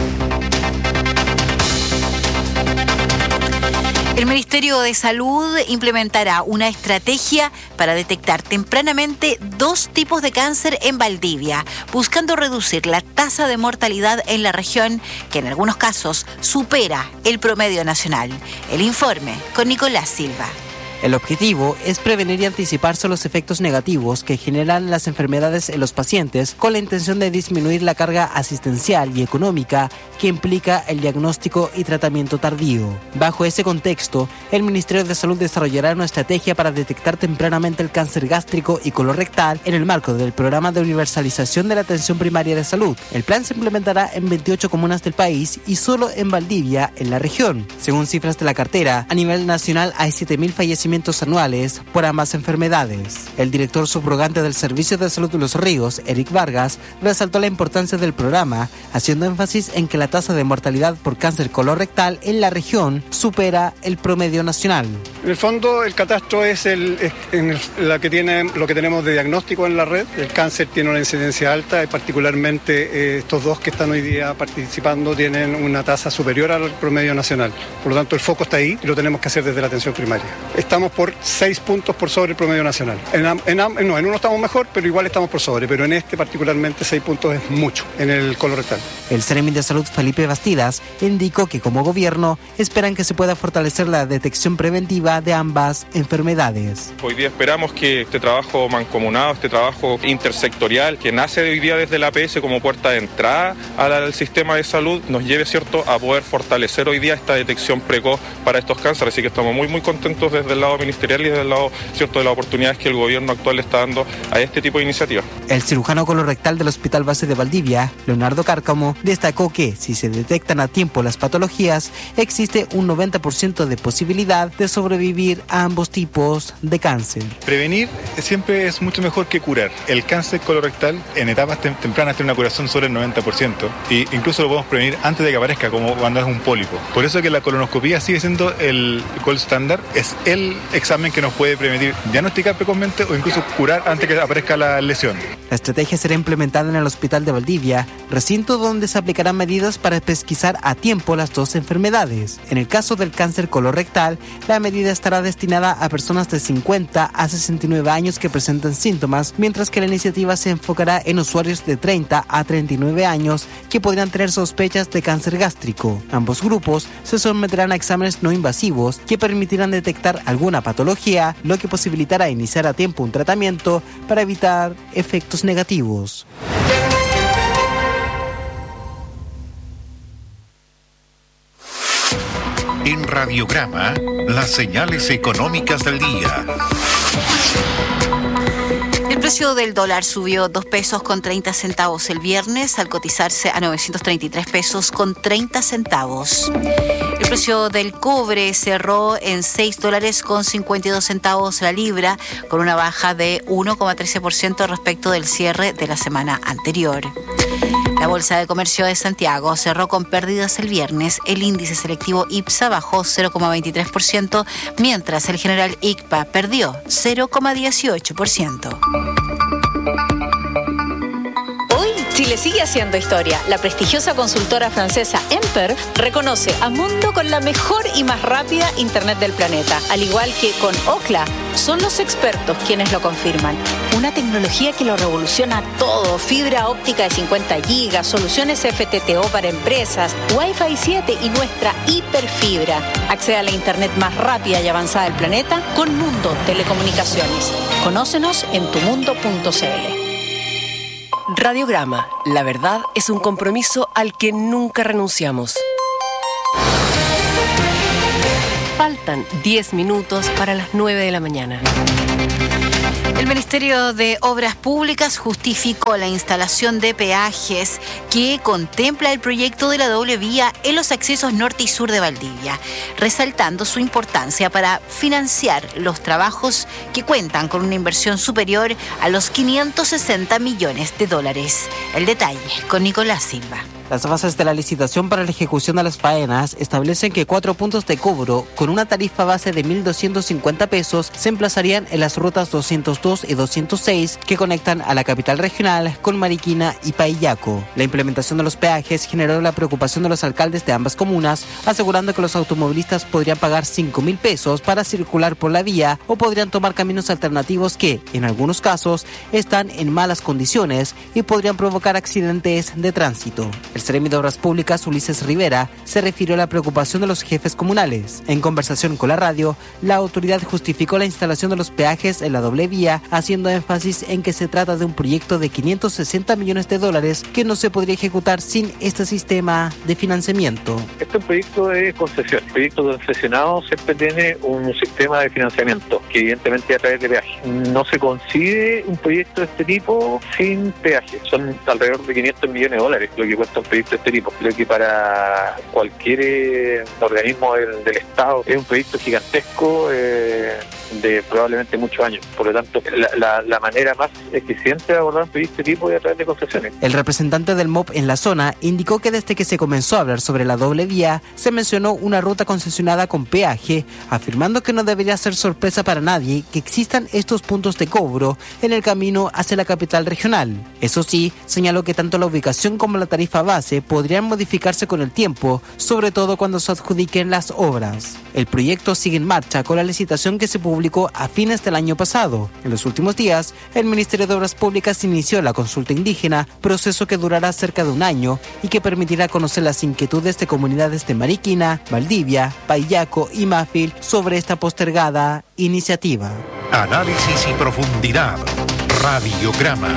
El Ministerio de Salud implementará una estrategia para detectar tempranamente 2 tipos de cáncer en Valdivia, buscando reducir la tasa de mortalidad en la región, que en algunos casos supera el promedio nacional. El informe con Nicolás Silva. El objetivo es prevenir y anticiparse los efectos negativos que generan las enfermedades en los pacientes, con la intención de disminuir la carga asistencial y económica que implica el diagnóstico y tratamiento tardío. Bajo ese contexto, el Ministerio de Salud desarrollará una estrategia para detectar tempranamente el cáncer gástrico y colorectal en el marco del Programa de Universalización de la Atención Primaria de Salud. El plan se implementará en 28 comunas del país y solo en Valdivia, en la región. Según cifras de la cartera, a nivel nacional hay 7.000 fallecimientos anuales por ambas enfermedades. El director subrogante del Servicio de Salud de Los Ríos, Eric Vargas, resaltó la importancia del programa, haciendo énfasis en que la tasa de mortalidad por cáncer colorectal en la región supera el promedio nacional. En el fondo, el catastro es lo que tenemos de diagnóstico en la red. El cáncer tiene una incidencia alta y particularmente estos 2 que están hoy día participando tienen una tasa superior al promedio nacional. Por lo tanto, el foco está ahí y lo tenemos que hacer desde la atención primaria. Estamos por 6 puntos por sobre el promedio nacional. En uno estamos mejor, pero igual estamos por sobre. Pero en este particularmente 6 puntos es mucho en el colorectal. El Seremi de Salud Felipe Bastidas indicó que como gobierno esperan que se pueda fortalecer la detección preventiva de ambas enfermedades. Hoy día esperamos que este trabajo mancomunado, este trabajo intersectorial que nace hoy día desde la APS como puerta de entrada al sistema de salud nos lleve, ¿cierto?, a poder fortalecer hoy día esta detección precoz para estos cánceres. Así que estamos muy contentos desde el lado ministerial y desde el lado, ¿cierto?, de las oportunidades que el gobierno actual le está dando a este tipo de iniciativas. El cirujano colorectal del Hospital Base de Valdivia, Leonardo Cárcamo, destacó que si se detectan a tiempo las patologías, existe un 90% de posibilidad de sobrevivir a ambos tipos de cáncer. Prevenir siempre es mucho mejor que curar. El cáncer colorectal en etapas tempranas tiene una curación sobre el 90% e incluso lo podemos prevenir antes de que aparezca, como cuando es un pólipo. Por eso que la colonoscopía sigue siendo el gold standard, es el examen que nos puede permitir diagnosticar precozmente o incluso curar antes que aparezca la lesión. La estrategia será implementada en el Hospital de Valdivia, recinto donde se aplicarán medidas para pesquisar a tiempo las 2 enfermedades. En el caso del cáncer colorectal, la medida estará destinada a personas de 50 a 69 años que presentan síntomas, mientras que la iniciativa se enfocará en usuarios de 30 a 39 años que podrían tener sospechas de cáncer gástrico. Ambos grupos se someterán a exámenes no invasivos que permitirán detectar alguna patología, lo que posibilitará iniciar a tiempo un tratamiento para evitar efectos negativos. En Radiograma, las señales económicas del día. El precio del dólar subió 2 pesos con 30 centavos el viernes al cotizarse a 933 pesos con 30 centavos. El precio del cobre cerró en 6 dólares con 52 centavos la libra, con una baja de 1,13% respecto del cierre de la semana anterior. La Bolsa de Comercio de Santiago cerró con pérdidas el viernes. El índice selectivo IPSA bajó 0,23%, mientras el general ICPA perdió 0,18%. Chile sigue haciendo historia. La prestigiosa consultora francesa Emper reconoce a Mundo con la mejor y más rápida Internet del planeta. Al igual que con Ookla, son los expertos quienes lo confirman. Una tecnología que lo revoluciona todo. Fibra óptica de 50 gigas, soluciones FTTO para empresas, Wi-Fi 7 y nuestra hiperfibra. Accede a la Internet más rápida y avanzada del planeta con Mundo Telecomunicaciones. Conócenos en tumundo.cl. Radiograma. La verdad es un compromiso al que nunca renunciamos. Faltan 10 minutos para las 9 de la mañana. El Ministerio de Obras Públicas justificó la instalación de peajes que contempla el proyecto de la doble vía en los accesos norte y sur de Valdivia, resaltando su importancia para financiar los trabajos que cuentan con una inversión superior a los 560 millones de dólares. El detalle con Nicolás Silva. Las bases de la licitación para la ejecución de las faenas establecen que 4 puntos de cobro con una tarifa base de 1.250 pesos se emplazarían en las rutas 202 y 206 que conectan a la capital regional con Mariquina y Paillaco. La implementación de los peajes generó la preocupación de los alcaldes de ambas comunas, asegurando que los automovilistas podrían pagar 5.000 pesos para circular por la vía o podrían tomar caminos alternativos que, en algunos casos, están en malas condiciones y podrían provocar accidentes de tránsito. El Seremi de Obras Públicas, Ulises Rivera, se refirió a la preocupación de los jefes comunales. En conversación con la radio, la autoridad justificó la instalación de los peajes en la doble vía, haciendo énfasis en que se trata de un proyecto de 560 millones de dólares que no se podría ejecutar sin este sistema de financiamiento. Este proyecto de concesión. El proyecto concesionado siempre tiene un sistema de financiamiento, que evidentemente es a través de peaje. No se concibe un proyecto de este tipo sin peaje. Son alrededor de 500 millones de dólares lo que cuesta un proyecto de este tipo. Creo que para cualquier organismo del Estado es un proyecto gigantesco de probablemente muchos años. Por lo tanto, la manera más eficiente de abordar un proyecto de este tipo es a través de concesiones. El representante del MOP en la zona indicó que desde que se comenzó a hablar sobre la doble vía, se mencionó una ruta concesionada con peaje, afirmando que no debería ser sorpresa para nadie que existan estos puntos de cobro en el camino hacia la capital regional. Eso sí, señaló que tanto la ubicación como la tarifa base podrían modificarse con el tiempo, sobre todo cuando se adjudiquen las obras. El proyecto sigue en marcha con la licitación que se publicó a fines del año pasado. En los últimos días, el Ministerio de Obras Públicas inició la consulta indígena, proceso que durará cerca de un año y que permitirá conocer las inquietudes de comunidades de Mariquina, Valdivia, Paillaco y Mafil sobre esta postergada iniciativa. Análisis y profundidad. Radiograma.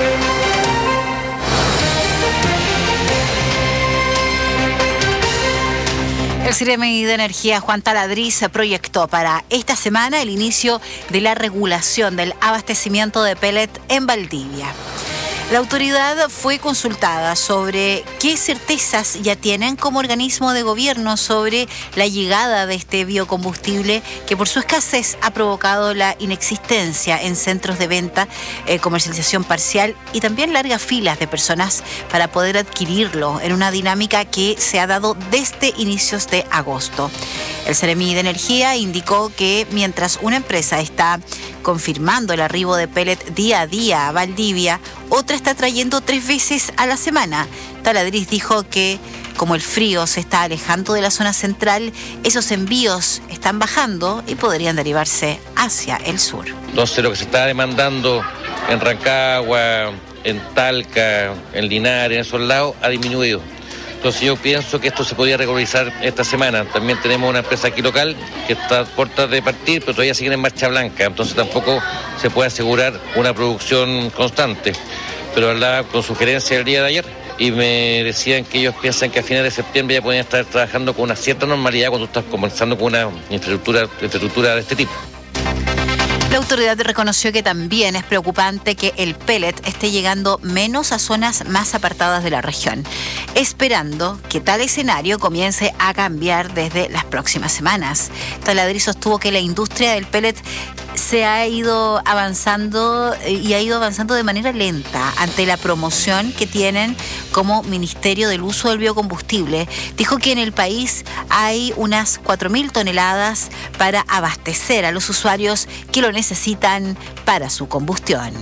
El Seremi de Energía, Juan Taladriz, proyectó para esta semana el inicio de la regulación del abastecimiento de pellet en Valdivia. La autoridad fue consultada sobre qué certezas ya tienen como organismo de gobierno sobre la llegada de este biocombustible que por su escasez ha provocado la inexistencia en centros de venta, comercialización parcial y también largas filas de personas para poder adquirirlo en una dinámica que se ha dado desde inicios de agosto. El Seremi de Energía indicó que mientras una empresa está confirmando el arribo de pellet día a día a Valdivia, otra está trayendo 3 veces a la semana. Taladriz dijo que como el frío se está alejando de la zona central, esos envíos están bajando y podrían derivarse hacia el sur. Entonces lo que se está demandando en Rancagua, en Talca, en Linares, en esos lados, ha disminuido. Entonces yo pienso que esto se podría regularizar esta semana. También tenemos una empresa aquí local que está a puertas de partir, pero todavía siguen en marcha blanca. Entonces tampoco se puede asegurar una producción constante. Pero hablaba con sugerencia el día de ayer y me decían que ellos piensan que a finales de septiembre ya pueden estar trabajando con una cierta normalidad cuando estás comenzando con una infraestructura de este tipo. La autoridad reconoció que también es preocupante que el pellet esté llegando menos a zonas más apartadas de la región, esperando que tal escenario comience a cambiar desde las próximas semanas. Taladriz sostuvo que la industria del pellet se ha ido avanzando y ha ido avanzando de manera lenta ante la promoción que tienen como Ministerio del Uso del Biocombustible. Dijo que en el país hay unas 4.000 toneladas para abastecer a los usuarios que lo necesitan para su combustión.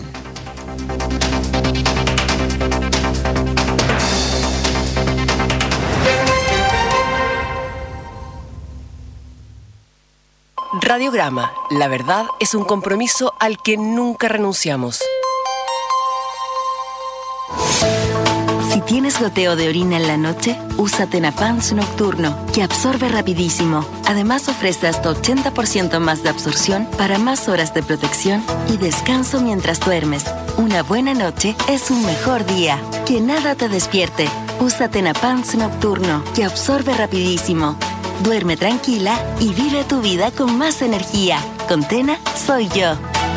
Radiograma, la verdad es un compromiso al que nunca renunciamos. Si tienes goteo de orina en la noche, usa Tenapans Nocturno, que absorbe rapidísimo. Además ofrece hasta 80% más de absorción para más horas de protección y descanso mientras duermes. Una buena noche es un mejor día. Que nada te despierte. Usa Tenapans Nocturno, que absorbe rapidísimo. Duerme tranquila y vive tu vida con más energía. Con Tena, soy yo.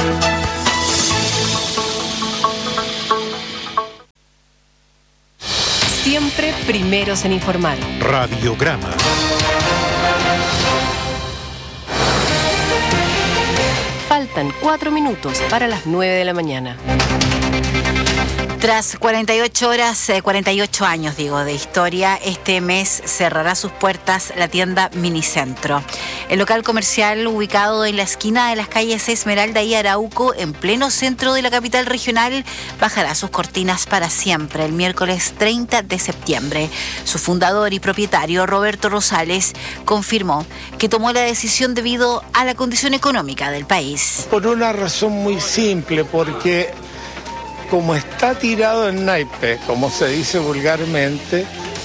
Siempre primeros en informar. Radiograma. Faltan 4 minutos para las 9 de la mañana. Tras 48 años de historia, este mes cerrará sus puertas la tienda Minicentro. El local comercial ubicado en la esquina de las calles Esmeralda y Arauco, en pleno centro de la capital regional, bajará sus cortinas para siempre el miércoles 30 de septiembre. Su fundador y propietario, Roberto Rosales, confirmó que tomó la decisión debido a la condición económica del país. Por una razón muy simple, porque como está tirado en naipe, como se dice vulgarmente,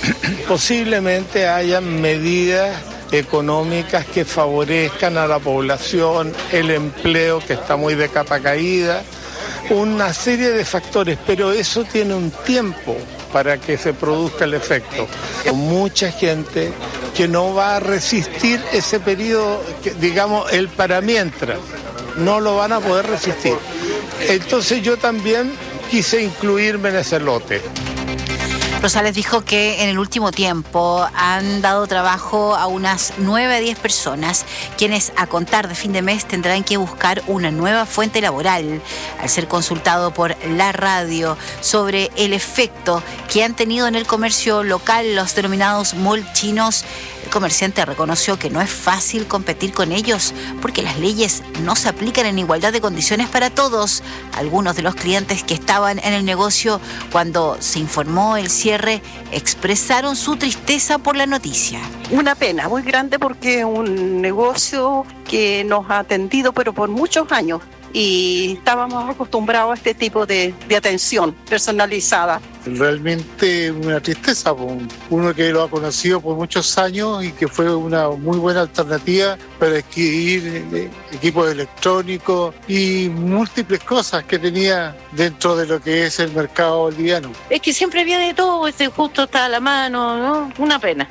posiblemente hayan medidas económicas que favorezcan a la población, el empleo que está muy de capa caída, una serie de factores, pero eso tiene un tiempo para que se produzca el efecto. Hay mucha gente que no va a resistir ese periodo, digamos, el para mientras, no lo van a poder resistir. Entonces yo también quise incluirme en ese lote. Rosales dijo que en el último tiempo han dado trabajo a unas 9 a 10 personas, quienes a contar de fin de mes tendrán que buscar una nueva fuente laboral. Al ser consultado por la radio sobre el efecto que han tenido en el comercio local los denominados mall chinos, el comerciante reconoció que no es fácil competir con ellos porque las leyes no se aplican en igualdad de condiciones para todos. Algunos de los clientes que estaban en el negocio cuando se informó el cierre expresaron su tristeza por la noticia. Una pena muy grande porque es un negocio que nos ha atendido pero por muchos años y estábamos acostumbrados a este tipo de atención personalizada. Realmente una tristeza, uno que lo ha conocido por muchos años y que fue una muy buena alternativa para adquirir equipos electrónicos y múltiples cosas que tenía dentro de lo que es el mercado boliviano. Es que siempre viene todo, justo está a la mano, ¿no? Una pena.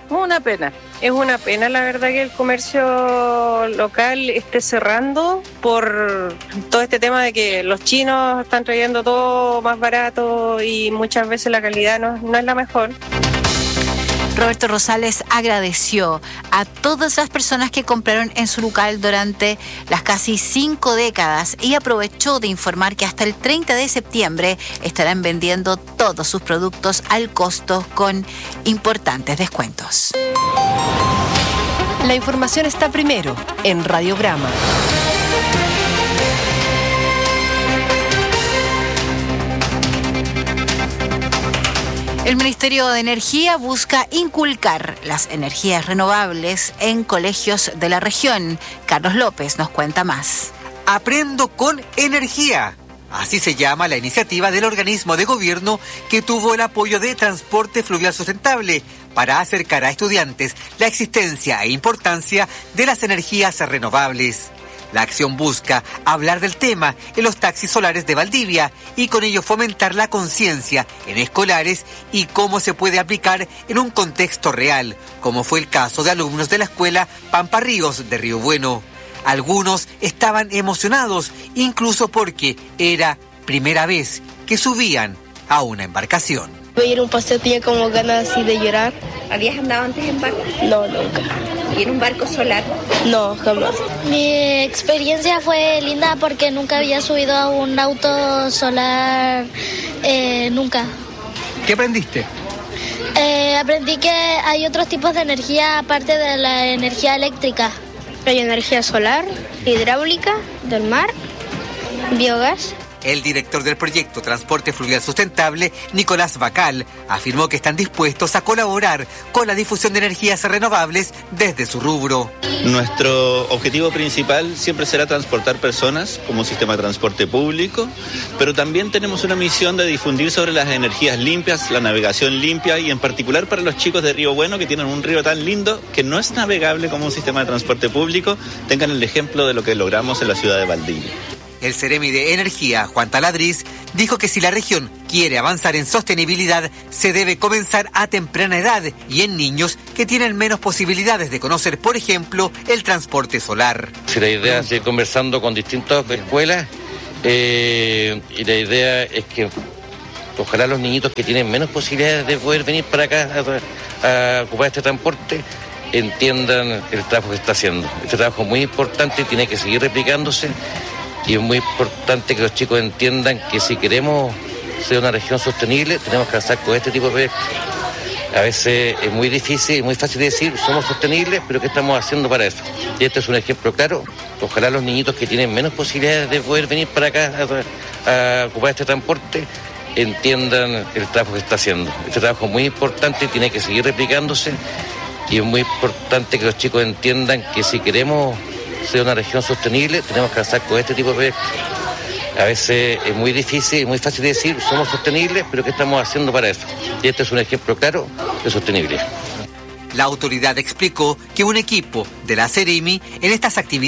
Es una pena, la verdad, que el comercio local esté cerrando por todo este tema de que los chinos están trayendo todo más barato y muchas veces la calidad no es la mejor. Roberto Rosales agradeció a todas las personas que compraron en su local durante las casi 5 décadas y aprovechó de informar que hasta el 30 de septiembre estarán vendiendo todos sus productos al costo con importantes descuentos. La información está primero en Radiograma. El Ministerio de Energía busca inculcar las energías renovables en colegios de la región. Carlos López nos cuenta más. Aprendo con energía. Así se llama la iniciativa del organismo de gobierno que tuvo el apoyo de Transporte Fluvial Sustentable para acercar a estudiantes la existencia e importancia de las energías renovables. La acción busca hablar del tema en los taxis solares de Valdivia y con ello fomentar la conciencia en escolares y cómo se puede aplicar en un contexto real, como fue el caso de alumnos de la escuela Pampa Ríos de Río Bueno. Algunos estaban emocionados, incluso porque era primera vez que subían a una embarcación. Voy a ir a un paseo, tenía como ganas así de llorar. ¿Habías andado antes en barco? No, nunca. ¿Y en un barco solar? No, jamás. Mi experiencia fue linda porque nunca había subido a un auto solar, nunca. ¿Qué aprendiste? Aprendí que hay otros tipos de energía aparte de la energía eléctrica. Hay energía solar, hidráulica, del mar, biogás. El director del proyecto Transporte Fluvial Sustentable, Nicolás Bacal, afirmó que están dispuestos a colaborar con la difusión de energías renovables desde su rubro. Nuestro objetivo principal siempre será transportar personas como un sistema de transporte público, pero también tenemos una misión de difundir sobre las energías limpias, la navegación limpia y en particular para los chicos de Río Bueno que tienen un río tan lindo que no es navegable como un sistema de transporte público, tengan el ejemplo de lo que logramos en la ciudad de Valdivia. El Ceremi de Energía, Juan Taladriz, dijo que si la región quiere avanzar en sostenibilidad, se debe comenzar a temprana edad y en niños que tienen menos posibilidades de conocer, por ejemplo, el transporte solar. Si la idea es ir conversando con distintas escuelas y la idea es que ojalá los niñitos que tienen menos posibilidades de poder venir para acá a ocupar este transporte entiendan el trabajo que está haciendo. Este trabajo es muy importante y tiene que seguir replicándose. Y es muy importante que los chicos entiendan que si queremos ser una región sostenible, tenemos que avanzar con este tipo de proyectos. A veces es muy difícil, muy fácil de decir, somos sostenibles, pero ¿qué estamos haciendo para eso? Y este es un ejemplo claro. Ojalá los niñitos que tienen menos posibilidades de poder venir para acá a ocupar este transporte entiendan el trabajo que está haciendo. Este trabajo es muy importante y tiene que seguir replicándose. Y es muy importante que los chicos entiendan que si queremos ser una región sostenible, tenemos que avanzar con este tipo de proyectos. A veces es muy difícil, muy fácil de decir, somos sostenibles, pero ¿qué estamos haciendo para eso? Y este es un ejemplo claro de sostenibilidad. La autoridad explicó que un equipo de la Ceremi en estas actividades